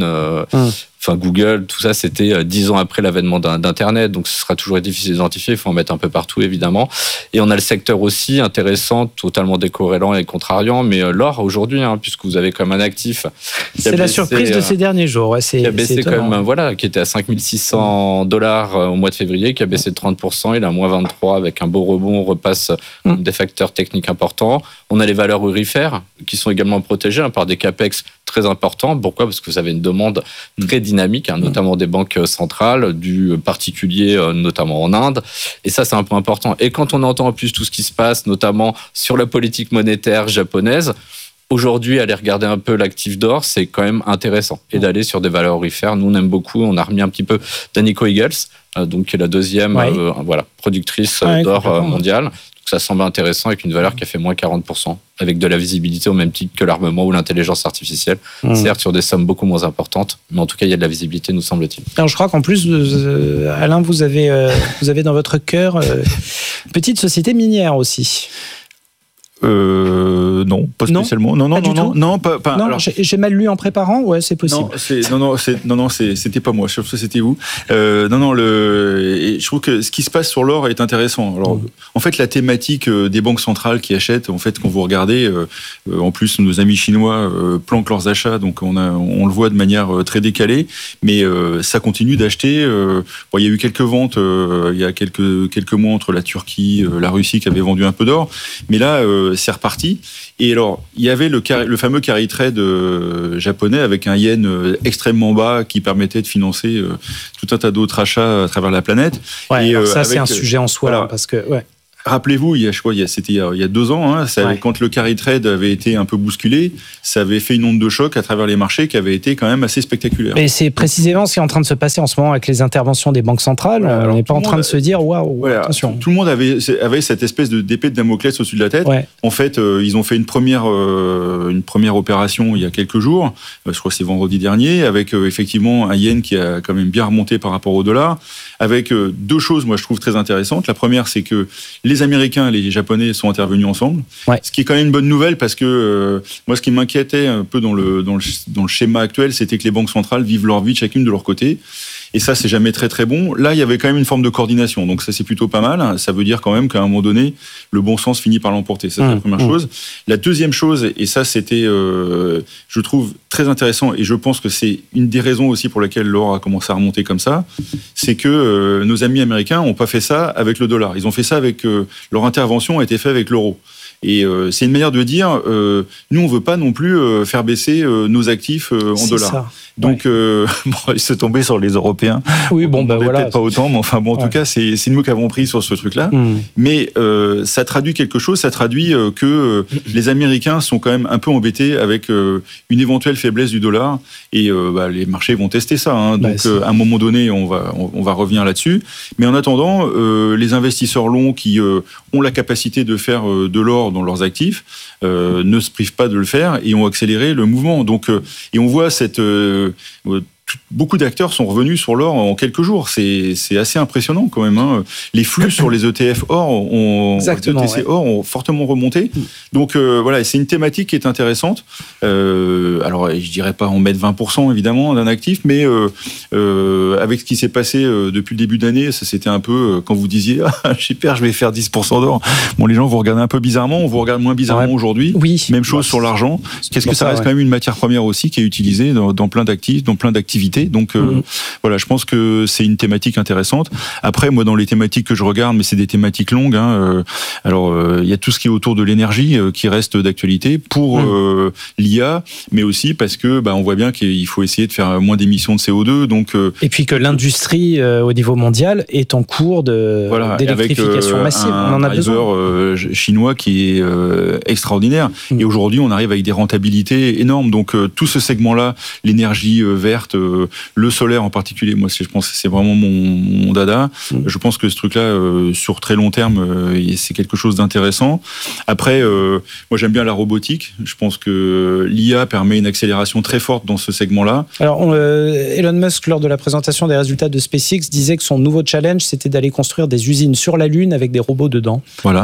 Google, tout ça, c'était 10 ans après l'avènement d'Internet. Donc, ce sera toujours difficile d'identifier. Il faut en mettre un peu partout, évidemment. Et on a le secteur aussi intéressant, totalement décorrélant et contrariant. Mais l'or, aujourd'hui, puisque vous avez quand même un actif. C'est la surprise de ces derniers jours. Qui a baissé quand même, qui était à $5,600 au mois de février, qui a baissé de 30%. Il est à moins 23 avec un beau rebond. On repasse des facteurs techniques importants. On a les valeurs aurifères qui sont également protégées par des capex très importants. Pourquoi ? Parce que vous avez une demande très dynamique, notamment des banques centrales, du particulier, notamment en Inde. Et ça, c'est un point important. Et quand on entend en plus tout ce qui se passe, notamment sur la politique monétaire japonaise, aujourd'hui, aller regarder un peu l'actif d'or, c'est quand même intéressant. Et d'aller sur des valeurs aurifères. Nous, on aime beaucoup. On a remis un petit peu d'Anico Eagles, donc qui est la deuxième productrice d'or mondiale. Donc ça semble intéressant avec une valeur qui a fait moins 40%, avec de la visibilité au même titre que l'armement ou l'intelligence artificielle. Certes, sur des sommes beaucoup moins importantes, mais en tout cas, il y a de la visibilité, nous semble-t-il. Alors, je crois qu'en plus, Alain, vous avez dans votre cœur une petite société minière aussi. Non, pas spécialement. Non, pas. Alors, j'ai mal lu en préparant. Ouais, c'est possible. C'était pas moi. Sauf que c'était vous. Et je trouve que ce qui se passe sur l'or est intéressant. Alors, en fait, la thématique des banques centrales qui achètent, en fait, quand vous regardez, en plus, nos amis chinois planquent leurs achats, donc on le voit de manière très décalée, mais ça continue d'acheter. Il y a eu quelques ventes il y a quelques mois entre la Turquie, la Russie qui avait vendu un peu d'or, mais là, c'est reparti. Et alors, il y avait le fameux carry trade japonais avec un yen extrêmement bas qui permettait de financer tout un tas d'autres achats à travers la planète. Ouais, et ça, c'est un sujet en soi, parce que... Ouais. Rappelez-vous, c'était il y a 2 ans, quand le carry trade avait été un peu bousculé, ça avait fait une onde de choc à travers les marchés qui avait été quand même assez spectaculaire. Et c'est précisément ce qui est en train de se passer en ce moment avec les interventions des banques centrales. On n'est pas en train de se dire waouh, attention. Tout le monde avait cette espèce d'épée de Damoclès au-dessus de la tête. Ouais. En fait, ils ont fait une première opération il y a quelques jours, je crois que c'est vendredi dernier, avec effectivement un yen qui a quand même bien remonté par rapport au dollar, avec 2 choses, moi je trouve très intéressantes. La première, c'est que les Américains et les Japonais sont intervenus ensemble, ce qui est quand même une bonne nouvelle parce que moi, ce qui m'inquiétait un peu dans le schéma actuel, c'était que les banques centrales vivent leur vie chacune de leur côté. Et ça, c'est jamais très très bon. Là, il y avait quand même une forme de coordination, donc ça c'est plutôt pas mal. Ça veut dire quand même qu'à un moment donné, le bon sens finit par l'emporter. Ça, c'est la première chose. La deuxième chose, et ça c'était, je trouve très intéressant, et je pense que c'est une des raisons aussi pour laquelle l'or a commencé à remonter comme ça, c'est que nos amis américains n'ont pas fait ça avec le dollar. Ils ont fait ça avec leur intervention a été faite avec l'euro. Et c'est une manière de dire, nous on veut pas non plus faire baisser nos actifs en dollars. Ça. Donc, il se tombait sur les Européens. Oui, voilà. Peut-être pas autant, mais enfin bon, en tout cas, c'est nous qui avons pris sur ce truc-là. Mais ça traduit quelque chose. Ça traduit que les Américains sont quand même un peu embêtés avec une éventuelle faiblesse du dollar. Et les marchés vont tester ça. Donc, à un moment donné, on va revenir là-dessus. Mais en attendant, les investisseurs longs qui ont la capacité de faire de l'or dans leurs actifs ne se privent pas de le faire et ont accéléré le mouvement. Donc, et on voit beaucoup d'acteurs sont revenus sur l'or en quelques jours. C'est assez impressionnant quand même. Les flux sur les ETF or ont fortement remonté. Donc voilà, c'est une thématique qui est intéressante. Alors je dirais pas en mettre 20% évidemment d'un actif, mais avec ce qui s'est passé depuis le début d'année, ça c'était un peu quand vous disiez super, je vais faire 10% d'or. Bon, les gens vous regardent un peu bizarrement, on vous regarde moins bizarrement aujourd'hui. Oui. Même chose sur l'argent. Qu'est-ce que ça reste quand même une matière première aussi qui est utilisée dans plein d'actifs, dans plein d'activités. Donc voilà, je pense que c'est une thématique intéressante. Après, moi, dans les thématiques que je regarde, mais c'est des thématiques longues. Alors, il y a tout ce qui est autour de l'énergie qui reste d'actualité pour l'IA, mais aussi parce que on voit bien qu'il faut essayer de faire moins d'émissions de CO2. Donc et puis que l'industrie au niveau mondial est en cours d'électrification massive. On en a besoin. Chinois qui est extraordinaire. Et aujourd'hui, on arrive avec des rentabilités énormes. Donc tout ce segment-là, l'énergie verte, le solaire en particulier, moi je pense que c'est vraiment mon dada. Je pense que ce truc-là, sur très long terme, c'est quelque chose d'intéressant. Après, moi j'aime bien la robotique. Je pense que l'IA permet une accélération très forte dans ce segment-là. Alors Elon Musk, lors de la présentation des résultats de SpaceX, disait que son nouveau challenge, c'était d'aller construire des usines sur la Lune avec des robots dedans. Voilà.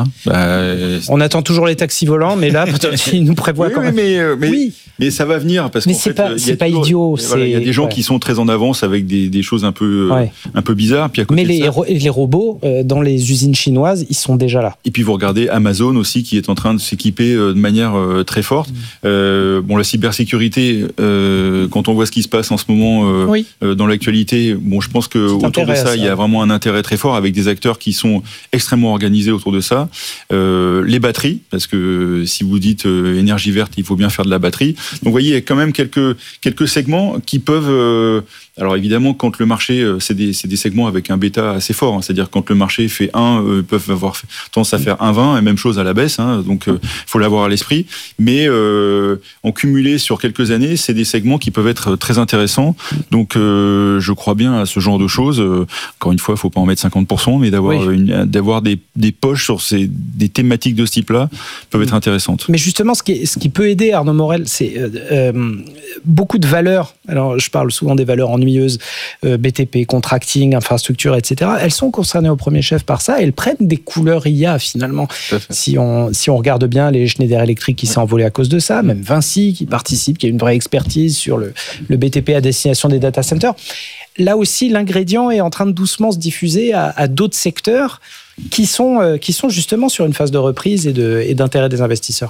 On attend toujours les taxis volants, mais là, il nous prévoit quand même. Mais ça va venir parce mais c'est pas idiot. Il y a des gens qui sont très en avance avec des choses un peu bizarres. Puis à côté les robots dans les usines chinoises, ils sont déjà là. Et puis vous regardez Amazon aussi qui est en train de s'équiper de manière très forte. La cybersécurité, quand on voit ce qui se passe en ce moment dans l'actualité, je pense que autour de ça, il y a vraiment un intérêt très fort avec des acteurs qui sont extrêmement organisés autour de ça. Les batteries, parce que si vous dites énergie verte, il faut bien faire de la batterie. Donc vous voyez, il y a quand même quelques segments qui peuvent... alors évidemment, quand le marché, c'est des segments avec un bêta assez fort, c'est-à-dire quand le marché fait 1, peuvent avoir tendance à faire 1,20, et même chose à la baisse, donc il faut l'avoir à l'esprit. Mais en cumulé sur quelques années, c'est des segments qui peuvent être très intéressants. Donc je crois bien à ce genre de choses. Encore une fois, il ne faut pas en mettre 50%, mais d'avoir des poches sur des thématiques de ce type-là peuvent être intéressantes. Mais justement, ce qui peut aider Arnaud Morel, c'est beaucoup de valeurs. Alors je parle souvent des valeurs en ennuyeuses, BTP, contracting, infrastructure, etc. Elles sont concernées au premier chef par ça. Elles prennent des couleurs IA finalement. Si on regarde bien les Schneider Electric qui s'est envolé à cause de ça, même Vinci qui participe, qui a une vraie expertise sur le BTP à destination des data centers. Là aussi, l'ingrédient est en train de doucement se diffuser à d'autres secteurs qui sont justement sur une phase de reprise et d'intérêt des investisseurs.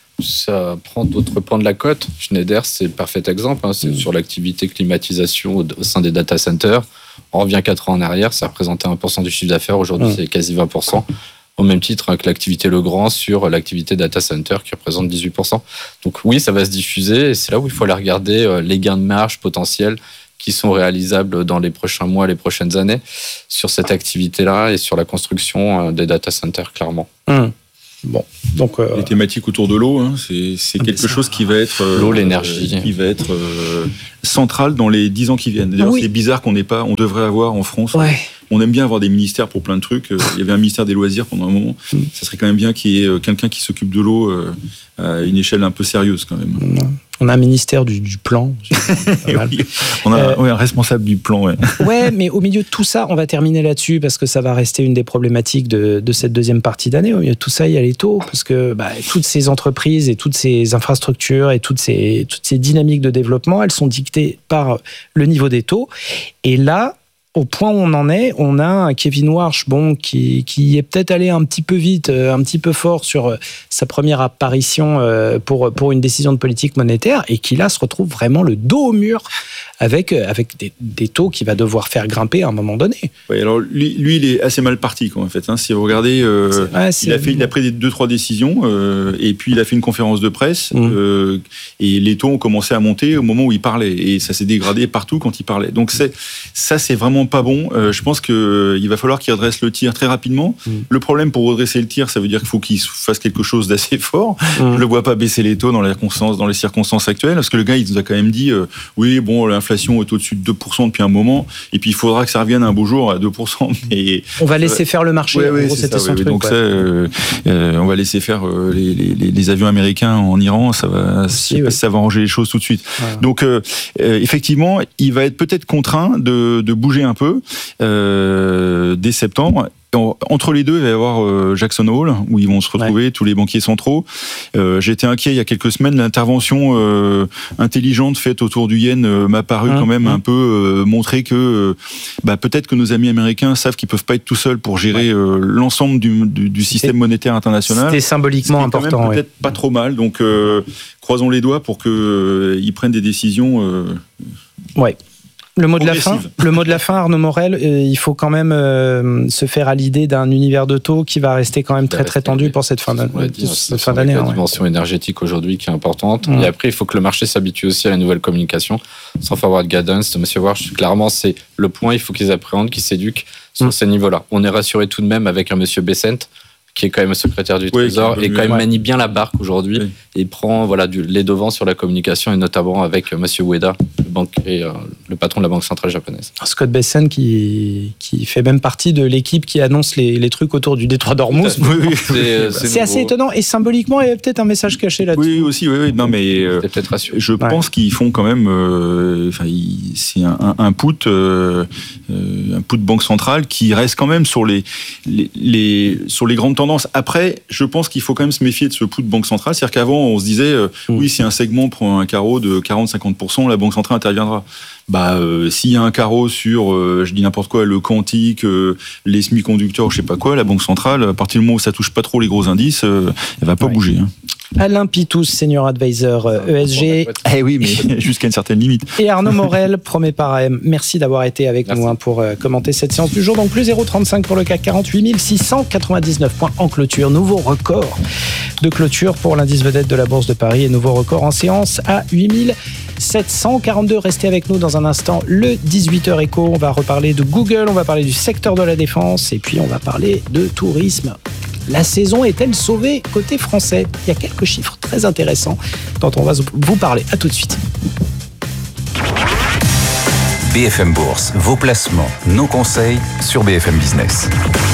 Ça prend d'autres pans de la côte. Schneider, c'est le parfait exemple. C'est sur l'activité climatisation au sein des data centers. On revient 4 ans en arrière, ça représentait 1% du chiffre d'affaires. Aujourd'hui, c'est quasi 20%. Au même titre que l'activité Legrand sur l'activité data center qui représente 18%. Donc oui, ça va se diffuser et c'est là où il faut aller regarder les gains de marge potentiels qui sont réalisables dans les prochains mois, les prochaines années sur cette activité-là et sur la construction des data centers, clairement. Bon, donc les thématiques autour de l'eau, c'est quelque chose qui va être l'eau, l'énergie, qui va être central dans les 10 ans qui viennent. D'ailleurs, c'est bizarre qu'on n'ait pas, on devrait avoir en France. Ouais. On aime bien avoir des ministères pour plein de trucs. Il y avait un ministère des loisirs pendant un moment. Ça serait quand même bien qu'il y ait quelqu'un qui s'occupe de l'eau à une échelle un peu sérieuse quand même. On a un ministère du plan. Oui. On a un responsable du plan. Ouais, mais au milieu de tout ça, on va terminer là-dessus parce que ça va rester une des problématiques de cette deuxième partie d'année. Au milieu de tout ça, il y a les taux parce que toutes ces entreprises et toutes ces infrastructures et toutes ces dynamiques de développement, elles sont dictées par le niveau des taux. Et là, au point où on en est, on a un Kevin Warsh qui est peut-être allé un petit peu vite, un petit peu fort sur sa première apparition pour une décision de politique monétaire et qui là se retrouve vraiment le dos au mur avec des taux qu'il va devoir faire grimper à un moment donné. Oui, alors lui il est assez mal parti en fait. Si vous regardez, il a pris 2-3 décisions et puis il a fait une conférence de presse et les taux ont commencé à monter au moment où il parlait et ça s'est dégradé partout quand il parlait. Donc c'est vraiment pas bon. Je pense qu'il va falloir qu'il redresse le tir très rapidement. Le problème pour redresser le tir, ça veut dire qu'il faut qu'il fasse quelque chose d'assez fort. Je le vois pas baisser les taux dans les circonstances actuelles, parce que le gars, il nous a quand même dit oui, bon, l'inflation est au-dessus de 2% depuis un moment, et puis il faudra que ça revienne un beau jour à 2%. Mais on va laisser faire le marché. En gros, c'était son truc. Donc on va laisser faire les avions américains en Iran. Ça va arranger les choses tout de suite. Ouais. Donc effectivement, il va être peut-être contraint de bouger un peu dès septembre. Entre les deux, il va y avoir Jackson Hole, où ils vont se retrouver, tous les banquiers centraux. J'étais inquiet il y a quelques semaines. L'intervention intelligente faite autour du yen m'a paru quand même un peu montrer que peut-être que nos amis américains savent qu'ils peuvent pas être tout seuls pour gérer l'ensemble du système monétaire international. C'était symboliquement important. Quand même peut-être pas trop mal. Donc, croisons les doigts pour qu'ils prennent des décisions. Ouais. Le mot de la fin, Arnaud Morel, il faut quand même se faire à l'idée d'un univers de taux qui va rester quand même très très tendu pour cette fin d'année. La dimension énergétique aujourd'hui qui est importante. Et après, il faut que le marché s'habitue aussi à la nouvelle communication. Sans forward guidance de M. Warsh, clairement, c'est le point. Il faut qu'ils appréhendent, qu'ils s'éduquent sur ces niveaux-là. On est rassuré tout de même avec un M. Bessent, qui est quand même secrétaire du Trésor et quand même manie bien la barque aujourd'hui et prend les devants sur la communication et notamment avec M. Ueda, le patron de la Banque centrale japonaise. Scott Bessent qui fait même partie de l'équipe qui annonce les trucs autour du détroit d'Ormuz. C'est assez étonnant et symboliquement il y a peut-être un message caché là-dessus. Oui aussi, non mais peut-être rassuré. Je pense qu'ils font quand même c'est un put banque centrale qui reste quand même sur les grandes tendances. Après, je pense qu'il faut quand même se méfier de ce put de banque centrale. C'est-à-dire qu'avant, on se disait, oui, si un segment prend un carreau de 40-50%, la banque centrale interviendra. S'il y a un carreau sur, je dis n'importe quoi, le quantique, les semi-conducteurs, je sais pas quoi, la banque centrale, à partir du moment où ça touche pas trop les gros indices, elle va pas bouger. Alain Pitous, senior advisor ESG. Eh oui, mais jusqu'à une certaine limite. Et Arnaud Morel, premier par AM. Merci d'avoir été avec nous pour commenter cette séance du jour. Donc plus 0,35 pour le CAC 40, 8699 points en clôture. Nouveau record de clôture pour l'indice vedette de la Bourse de Paris et nouveau record en séance à 8742. Restez avec nous dans un instant. Le 18h écho, on va reparler de Google, on va parler du secteur de la défense et puis on va parler de tourisme. La saison est-elle sauvée côté français? Il y a quelques chiffres très intéressants dont on va vous parler. À tout de suite. BFM Bourse, vos placements, nos conseils sur BFM Business.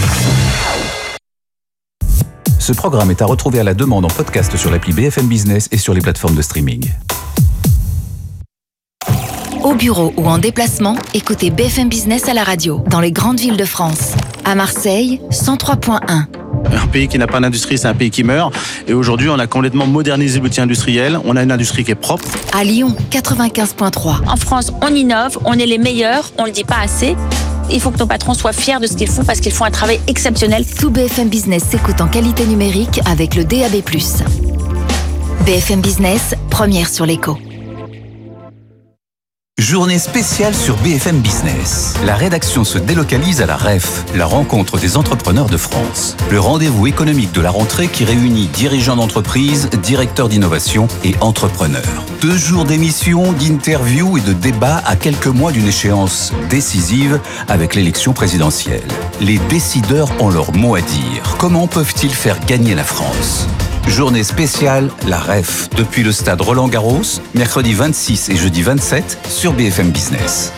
Ce programme est à retrouver à la demande en podcast sur l'appli BFM Business et sur les plateformes de streaming. Au bureau ou en déplacement, écoutez BFM Business à la radio, dans les grandes villes de France. À Marseille, 103.1. Un pays qui n'a pas d'industrie, c'est un pays qui meurt. Et aujourd'hui, on a complètement modernisé l'outil industriel. On a une industrie qui est propre. À Lyon, 95.3. En France, on innove, on est les meilleurs, on le dit pas assez. Il faut que nos patrons soient fiers de ce qu'ils font parce qu'ils font un travail exceptionnel. Tout BFM Business s'écoute en qualité numérique avec le DAB+. BFM Business, première sur l'écho. Journée spéciale sur BFM Business. La rédaction se délocalise à la REF, la rencontre des entrepreneurs de France. Le rendez-vous économique de la rentrée qui réunit dirigeants d'entreprise, directeurs d'innovation et entrepreneurs. 2 jours d'émissions, d'interviews et de débats à quelques mois d'une échéance décisive avec l'élection présidentielle. Les décideurs ont leur mot à dire. Comment peuvent-ils faire gagner la France ? Journée spéciale, la REF, depuis le stade Roland-Garros, mercredi 26 et jeudi 27 sur BFM Business.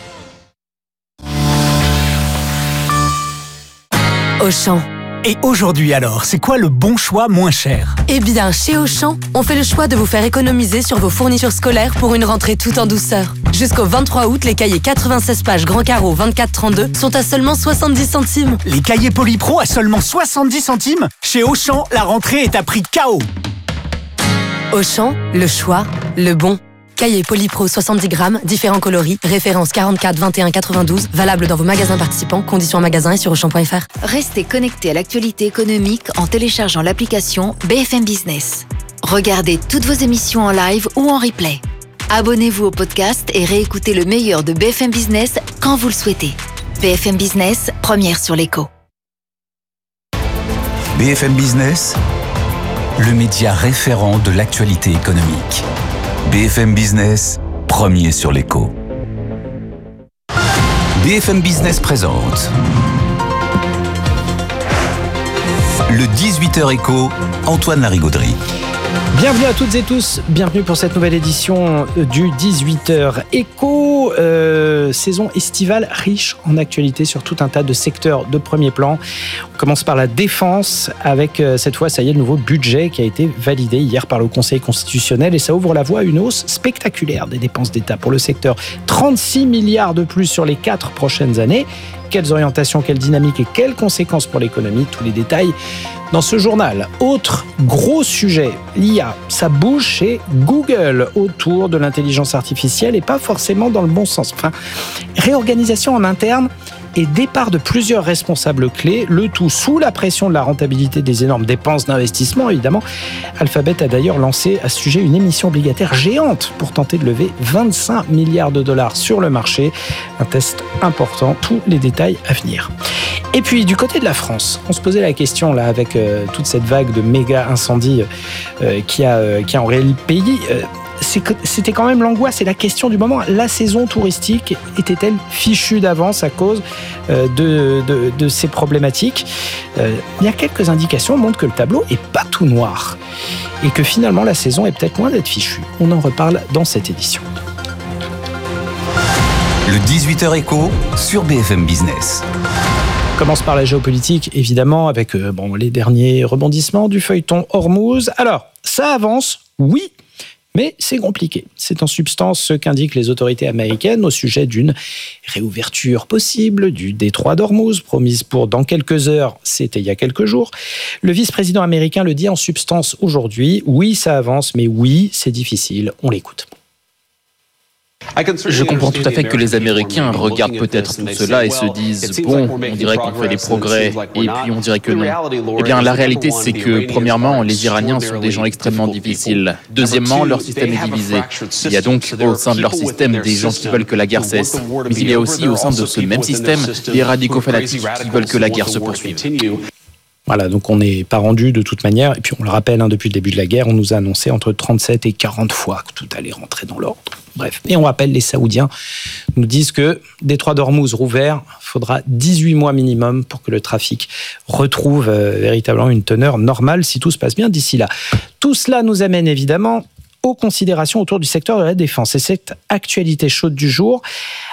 Auchan. Et aujourd'hui alors, c'est quoi le bon choix moins cher ? Eh bien, chez Auchan, on fait le choix de vous faire économiser sur vos fournitures scolaires pour une rentrée tout en douceur. Jusqu'au 23 août, les cahiers 96 pages Grand Carreau 24-32 sont à seulement 70 centimes. Les cahiers Polypro à seulement 70 centimes ? Chez Auchan, la rentrée est à prix KO. Auchan, le choix, le bon. Cahier Polypro 70 grammes, différents coloris, référence 44 21 92, valable dans vos magasins participants, conditions en magasin et sur Auchan.fr. Restez connectés à l'actualité économique en téléchargeant l'application BFM Business. Regardez toutes vos émissions en live ou en replay. Abonnez-vous au podcast et réécoutez le meilleur de BFM Business quand vous le souhaitez. BFM Business, première sur l'écho. BFM Business, le média référent de l'actualité économique. BFM Business, premier sur l'écho. BFM Business présente le 18h écho, Antoine Larigauderie. Bienvenue à toutes et tous, bienvenue pour cette nouvelle édition du 18h Écho, saison estivale riche en actualité sur tout un tas de secteurs de premier plan. On commence par la défense avec cette fois, ça y est, le nouveau budget qui a été validé hier par le Conseil constitutionnel et ça ouvre la voie à une hausse spectaculaire des dépenses d'État pour le secteur. 36 milliards de plus sur les 4 prochaines années. Quelles orientations, quelle dynamique et quelles conséquences pour l'économie, tous les détails dans ce journal. Autre gros sujet, l'IA, ça bouge chez Google autour de l'intelligence artificielle et pas forcément dans le bon sens. Enfin, réorganisation en interne et départ de plusieurs responsables clés, le tout sous la pression de la rentabilité des énormes dépenses d'investissement, évidemment. Alphabet a d'ailleurs lancé à ce sujet une émission obligataire géante pour tenter de lever 25 milliards de dollars sur le marché. Un test important, tous les détails à venir. Et puis, du côté de la France, on se posait la question, là, avec toute cette vague de méga incendies qui a enrayé le pays. C'était quand même l'angoisse et la question du moment. La saison touristique était-elle fichue d'avance à cause de ces problématiques ? Il y a quelques indications montrent que le tableau est pas tout noir et que finalement la saison est peut-être loin d'être fichue. On en reparle dans cette édition. Le 18h Écho sur BFM Business. On commence par la géopolitique, évidemment, avec les derniers rebondissements du feuilleton Hormuz. Alors, ça avance, oui, mais c'est compliqué. C'est en substance ce qu'indiquent les autorités américaines au sujet d'une réouverture possible du détroit d'Hormuz, promise pour dans quelques heures, c'était il y a quelques jours. Le vice-président américain le dit en substance aujourd'hui. Oui, ça avance, mais oui, c'est difficile. On l'écoute. Je comprends tout à fait que les Américains regardent peut-être tout cela et se disent « bon, on dirait qu'on fait des progrès » et puis on dirait que non. Eh bien, la réalité, c'est que, premièrement, les Iraniens sont des gens extrêmement difficiles. Deuxièmement, leur système est divisé. Il y a donc au sein de leur système des gens qui veulent que la guerre cesse. Mais il y a aussi au sein de ce même système des radicaux fanatiques qui veulent que la guerre se poursuive. Voilà, donc on n'est pas rendu de toute manière. Et puis on le rappelle, depuis le début de la guerre, on nous a annoncé entre 37 et 40 fois que tout allait rentrer dans l'ordre. Bref, et on rappelle, les Saoudiens nous disent que détroit d'Hormuz rouvert, il faudra 18 mois minimum pour que le trafic retrouve véritablement une teneur normale, si tout se passe bien d'ici là. Tout cela nous amène évidemment aux considérations autour du secteur de la défense. Et cette actualité chaude du jour,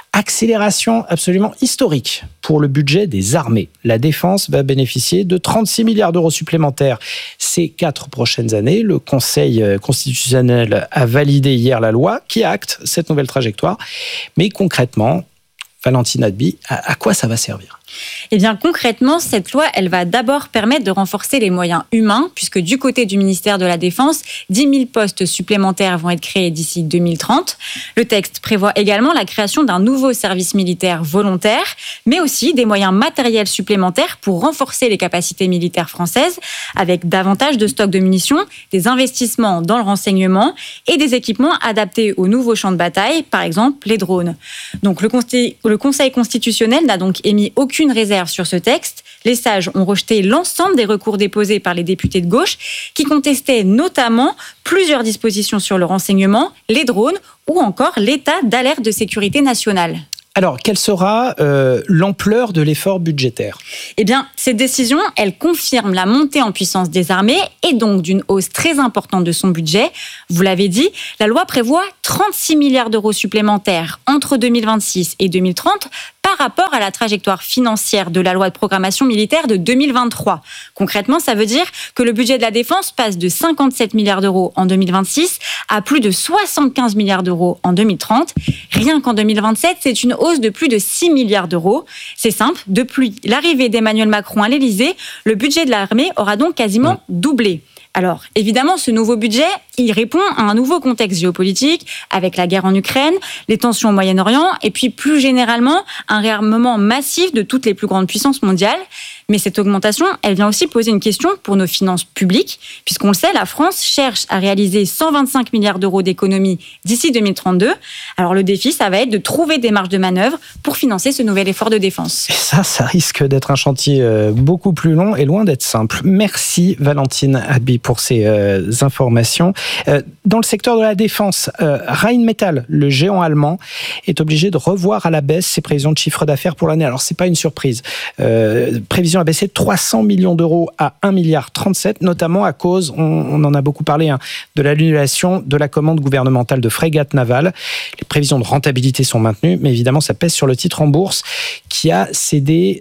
Accélération absolument historique pour le budget des armées. La défense va bénéficier de 36 milliards d'euros supplémentaires ces 4 prochaines années. Le Conseil constitutionnel a validé hier la loi qui acte cette nouvelle trajectoire. Mais concrètement, Valentine Hadby, à quoi ça va servir ? Eh bien, concrètement, cette loi, elle va d'abord permettre de renforcer les moyens humains, puisque du côté du ministère de la Défense, 10 000 postes supplémentaires vont être créés d'ici 2030. Le texte prévoit également la création d'un nouveau service militaire volontaire, mais aussi des moyens matériels supplémentaires pour renforcer les capacités militaires françaises, avec davantage de stocks de munitions, des investissements dans le renseignement et des équipements adaptés aux nouveaux champs de bataille, par exemple les drones. Donc, le Conseil constitutionnel n'a donc émis aucune réserve sur ce texte. Les sages ont rejeté l'ensemble des recours déposés par les députés de gauche qui contestaient notamment plusieurs dispositions sur le renseignement, les drones ou encore l'état d'alerte de sécurité nationale. Alors, quelle sera l'ampleur de l'effort budgétaire ? Eh bien, cette décision, elle confirme la montée en puissance des armées et donc d'une hausse très importante de son budget. Vous l'avez dit, la loi prévoit 36 milliards d'euros supplémentaires entre 2026 et 2030 par rapport à la trajectoire financière de la loi de programmation militaire de 2023. Concrètement, ça veut dire que le budget de la défense passe de 57 milliards d'euros en 2026 à plus de 75 milliards d'euros en 2030. Rien qu'en 2027, c'est une hausse de plus de 6 milliards d'euros. C'est simple, depuis l'arrivée d'Emmanuel Macron à l'Élysée, le budget de l'armée aura donc quasiment doublé. Alors, évidemment, ce nouveau budget, il répond à un nouveau contexte géopolitique, avec la guerre en Ukraine, les tensions au Moyen-Orient, et puis plus généralement, un réarmement massif de toutes les plus grandes puissances mondiales. Mais cette augmentation, elle vient aussi poser une question pour nos finances publiques, puisqu'on le sait, la France cherche à réaliser 125 milliards d'euros d'économies d'ici 2032. Alors le défi, ça va être de trouver des marges de manœuvre pour financer ce nouvel effort de défense. Et ça risque d'être un chantier beaucoup plus long et loin d'être simple. Merci Valentine Hadby pour ces informations. Dans le secteur de la défense, Rheinmetall, le géant allemand, est obligé de revoir à la baisse ses prévisions de chiffre d'affaires pour l'année. Alors c'est pas une surprise. Prévision a baissé de 300 millions d'euros à 1,37 milliard, notamment à cause, on en a beaucoup parlé, de l'annulation de la commande gouvernementale de frégates navales. Les prévisions de rentabilité sont maintenues, mais évidemment, ça pèse sur le titre en bourse qui a cédé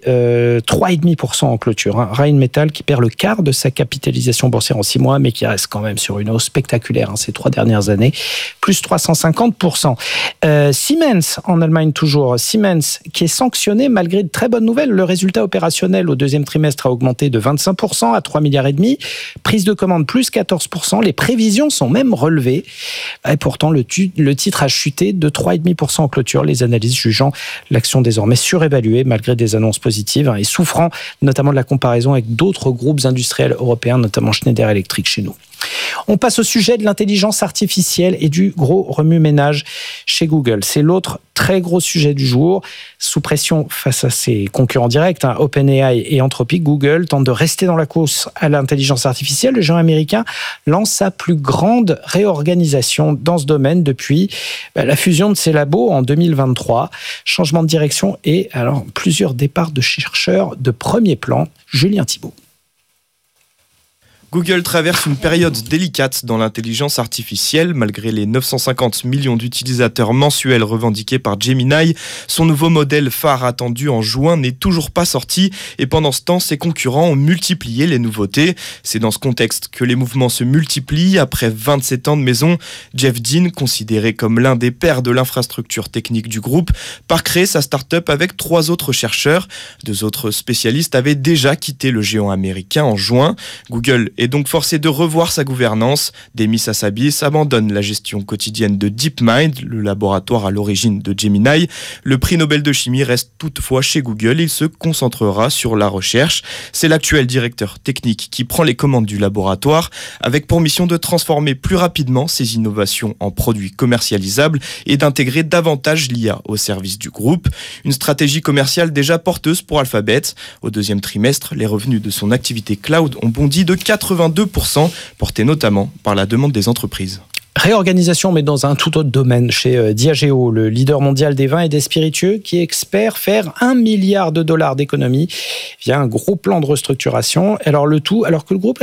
3,5% en clôture. Rheinmetall qui perd le quart de sa capitalisation boursière en 6 mois, mais qui reste quand même sur une hausse spectaculaire ces 3 dernières années, plus 350%. Siemens, en Allemagne toujours, Siemens qui est sanctionné malgré de très bonnes nouvelles. Le résultat opérationnel au deuxième trimestre a augmenté de 25% à 3,5 milliards. Prise de commande plus 14%. Les prévisions sont même relevées. Et pourtant, le titre a chuté de 3,5% en clôture. Les analystes jugeant l'action désormais surévaluée malgré des annonces positives et souffrant notamment de la comparaison avec d'autres groupes industriels européens, notamment Schneider Electric chez nous. On passe au sujet de l'intelligence artificielle et du gros remue-ménage chez Google. C'est l'autre très gros sujet du jour. Sous pression face à ses concurrents directs, OpenAI et Anthropic, Google tente de rester dans la course à l'intelligence artificielle. Le géant américain lance sa plus grande réorganisation dans ce domaine depuis la fusion de ses labos en 2023. Changement de direction et alors plusieurs départs de chercheurs de premier plan. Julien Thibault. Google traverse une période délicate dans l'intelligence artificielle. Malgré les 950 millions d'utilisateurs mensuels revendiqués par Gemini, son nouveau modèle phare attendu en juin n'est toujours pas sorti et pendant ce temps, ses concurrents ont multiplié les nouveautés. C'est dans ce contexte que les mouvements se multiplient. Après 27 ans de maison, Jeff Dean, considéré comme l'un des pères de l'infrastructure technique du groupe, part créer sa start-up avec 3 autres chercheurs. 2 autres spécialistes avaient déjà quitté le géant américain en juin. Google est donc forcé de revoir sa gouvernance. Demis Hassabis abandonne la gestion quotidienne de DeepMind, le laboratoire à l'origine de Gemini. Le prix Nobel de chimie reste toutefois chez Google. Il se concentrera sur la recherche. C'est l'actuel directeur technique qui prend les commandes du laboratoire, avec pour mission de transformer plus rapidement ces innovations en produits commercialisables et d'intégrer davantage l'IA au service du groupe. Une stratégie commerciale déjà porteuse pour Alphabet. Au 2e trimestre, les revenus de son activité cloud ont bondi de 82%, portés notamment par la demande des entreprises. Réorganisation, mais dans un tout autre domaine, chez Diageo, le leader mondial des vins et des spiritueux, qui espère faire $1 milliard d'économies via un gros plan de restructuration. Alors le tout, alors que le groupe a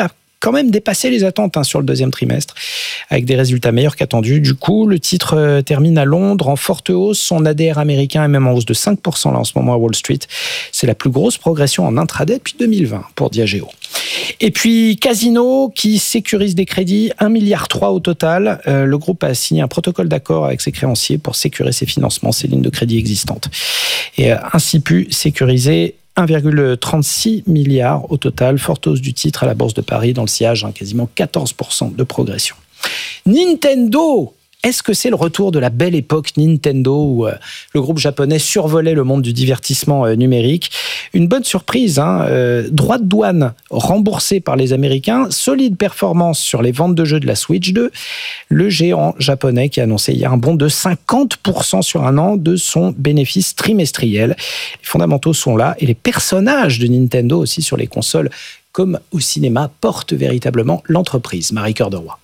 quand même dépassé les attentes sur le deuxième trimestre, avec des résultats meilleurs qu'attendus. Du coup, le titre termine à Londres en forte hausse. Son ADR américain est même en hausse de 5% là en ce moment à Wall Street. C'est la plus grosse progression en intraday depuis 2020 pour Diageo. Et puis Casino qui sécurise des crédits, 1,3 milliard au total. Le groupe a signé un protocole d'accord avec ses créanciers pour sécuriser ses financements, ses lignes de crédit existantes. Et a ainsi pu sécuriser 1,36 milliard au total. Forte hausse du titre à la Bourse de Paris dans le sillage, quasiment 14% de progression. Nintendo! Est-ce que c'est le retour de la belle époque Nintendo où le groupe japonais survolait le monde du divertissement numérique? Une bonne surprise, droits de douane remboursés par les Américains, solide performance sur les ventes de jeux de la Switch 2, le géant japonais qui a annoncé hier un bond de 50% sur un an de son bénéfice trimestriel. Les fondamentaux sont là et les personnages de Nintendo aussi sur les consoles comme au cinéma portent véritablement l'entreprise. Marie Cœur de Roy.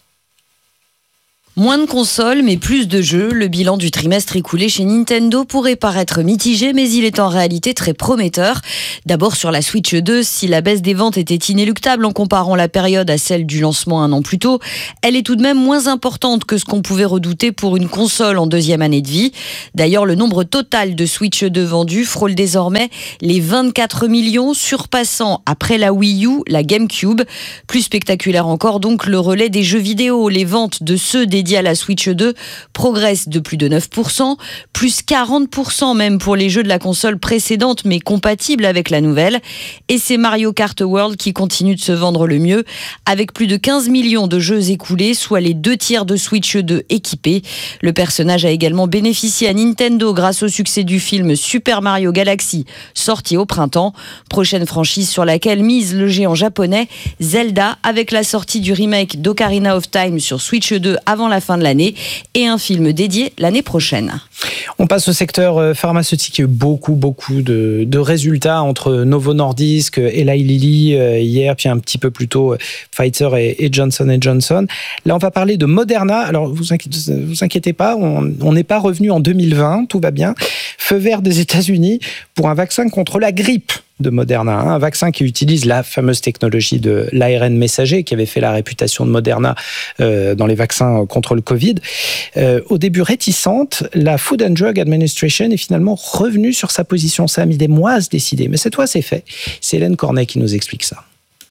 Moins de consoles, mais plus de jeux. Le bilan du trimestre écoulé chez Nintendo pourrait paraître mitigé, mais il est en réalité très prometteur. D'abord sur la Switch 2, si la baisse des ventes était inéluctable en comparant la période à celle du lancement un an plus tôt, elle est tout de même moins importante que ce qu'on pouvait redouter pour une console en deuxième année de vie. D'ailleurs, le nombre total de Switch 2 vendus frôle désormais les 24 millions, surpassant après la Wii U, la GameCube. Plus spectaculaire encore donc le relais des jeux vidéo. Les ventes de ceux dédiés à la Switch 2 progresse de plus de 9%, plus 40% même pour les jeux de la console précédente mais compatibles avec la nouvelle. Et c'est Mario Kart World qui continue de se vendre le mieux, avec plus de 15 millions de jeux écoulés, soit les 2/3 de Switch 2 équipés. Le personnage a également bénéficié à Nintendo grâce au succès du film Super Mario Galaxy, sorti au printemps. Prochaine franchise sur laquelle mise le géant japonais, Zelda, avec la sortie du remake d'Ocarina of Time sur Switch 2 avant la fin de l'année et un film dédié l'année prochaine. On passe au secteur pharmaceutique. Il y a eu beaucoup de résultats entre Novo Nordisk, Eli Lilly hier, puis un petit peu plus tôt Pfizer et Johnson & Johnson. Là, on va parler de Moderna. Alors, vous inquiétez pas, on n'est pas revenu en 2020, tout va bien. Feu vert des États-Unis pour un vaccin contre la grippe de Moderna, un vaccin qui utilise la fameuse technologie de l'ARN messager qui avait fait la réputation de Moderna dans les vaccins contre le Covid. Au début réticente, la Food and Drug Administration est finalement revenue sur sa position. Ça a mis des mois à se décider, mais cette fois c'est fait. C'est Hélène Cornet qui nous explique ça.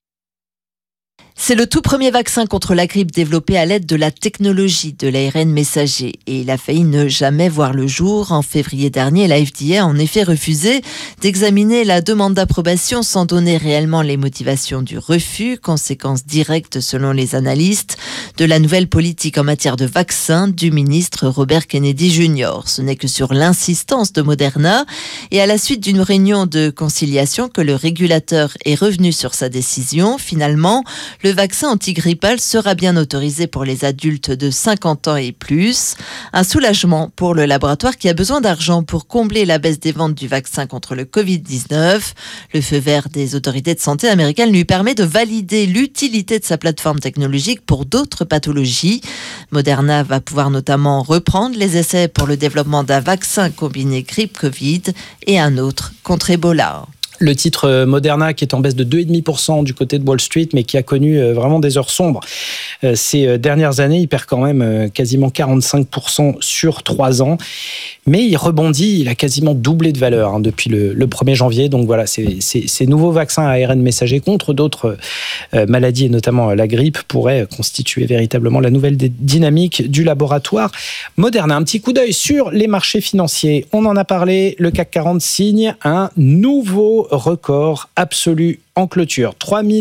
C'est le tout premier vaccin contre la grippe développé à l'aide de la technologie de l'ARN messager. Et il a failli ne jamais voir le jour. En février dernier, la FDA a en effet refusé d'examiner la demande d'approbation sans donner réellement les motivations du refus, conséquence directe selon les analystes de la nouvelle politique en matière de vaccins du ministre Robert Kennedy Jr. Ce n'est que sur l'insistance de Moderna et à la suite d'une réunion de conciliation que le régulateur est revenu sur sa décision. Finalement, le vaccin antigrippal sera bien autorisé pour les adultes de 50 ans et plus. Un soulagement pour le laboratoire qui a besoin d'argent pour combler la baisse des ventes du vaccin contre le Covid-19. Le feu vert des autorités de santé américaines lui permet de valider l'utilité de sa plateforme technologique pour d'autres pathologies. Moderna va pouvoir notamment reprendre les essais pour le développement d'un vaccin combiné grippe-Covid et un autre contre Ebola. Le titre Moderna qui est en baisse de 2,5% du côté de Wall Street, mais qui a connu vraiment des heures sombres ces dernières années. Il perd quand même quasiment 45% sur 3 ans. Mais il rebondit, il a quasiment doublé de valeur depuis le 1er janvier. Donc voilà, ces nouveaux vaccins à ARN messager contre d'autres maladies, et notamment la grippe, pourraient constituer véritablement la nouvelle dynamique du laboratoire Moderna. Un petit coup d'œil sur les marchés financiers. On en a parlé, le CAC 40 signe un nouveau record absolu en clôture.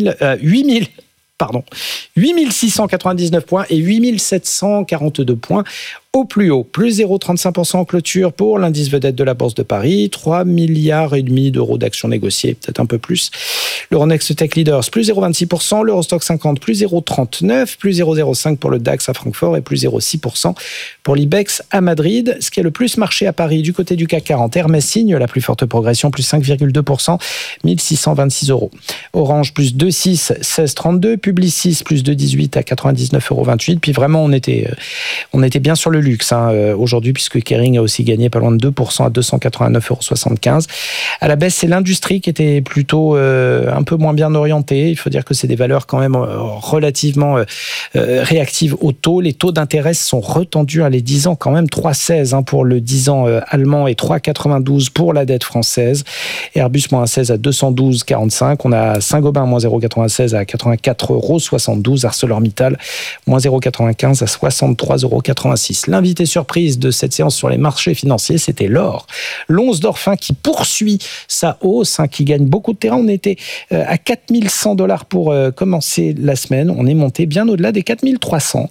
8699 points et 8742 points au plus haut. Plus 0,35% en clôture pour l'indice vedette de la Bourse de Paris. 3,5 milliards d'euros d'actions négociées, peut-être un peu plus. L'Euronext Tech Leaders, plus 0,26%. L'Eurostock 50, plus 0,39%. Plus 0,05% pour le DAX à Francfort et plus 0,6% pour l'IBEX à Madrid. Ce qui a le plus marché à Paris du côté du CAC 40. Hermès signe la plus forte progression, plus 5,2%. 1626 euros. Orange, plus 2,6, 16,32. Publicis, plus 2,18 à 99,28 €. Puis vraiment, on était bien sur le le luxe aujourd'hui, puisque Kering a aussi gagné pas loin de 2% à 289,75 €. À la baisse, c'est l'industrie qui était plutôt un peu moins bien orientée. Il faut dire que c'est des valeurs quand même relativement réactives au taux. Les taux d'intérêt sont retendus à les 10 ans quand même, 3,16 pour le 10 ans allemand et 3,92 pour la dette française. Airbus moins 16 à 212,45. On a Saint-Gobain moins 0,96 à 84,72 €. ArcelorMittal moins 0,95 à 63,86 €. L'invité surprise de cette séance sur les marchés financiers, c'était l'or. L'once d'or fin qui poursuit sa hausse, qui gagne beaucoup de terrain. On était à 4100 $ pour commencer la semaine. On est monté bien au-delà des 4300,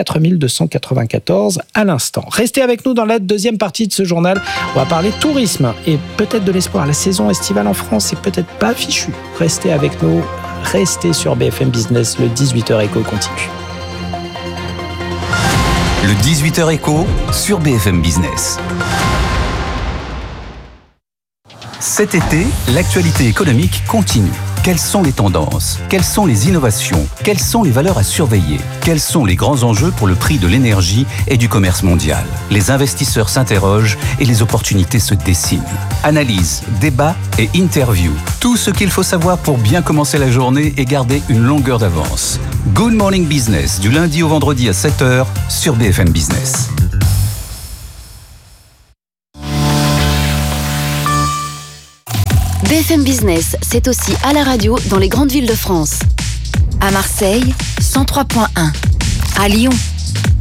4294 à l'instant. Restez avec nous dans la deuxième partie de ce journal. On va parler tourisme et peut-être de l'espoir. La saison estivale en France est peut-être pas fichue. Restez avec nous, restez sur BFM Business, le 18h Éco continue. Le 18h Éco sur BFM Business. Cet été, l'actualité économique continue. Quelles sont les tendances? Quelles sont les innovations? Quelles sont les valeurs à surveiller? Quels sont les grands enjeux pour le prix de l'énergie et du commerce mondial? Les investisseurs s'interrogent et les opportunités se dessinent. Analyse, débat et interview. Tout ce qu'il faut savoir pour bien commencer la journée et garder une longueur d'avance. Good Morning Business, du lundi au vendredi à 7h sur BFM Business. BFM Business, c'est aussi à la radio dans les grandes villes de France. À Marseille, 103.1. À Lyon,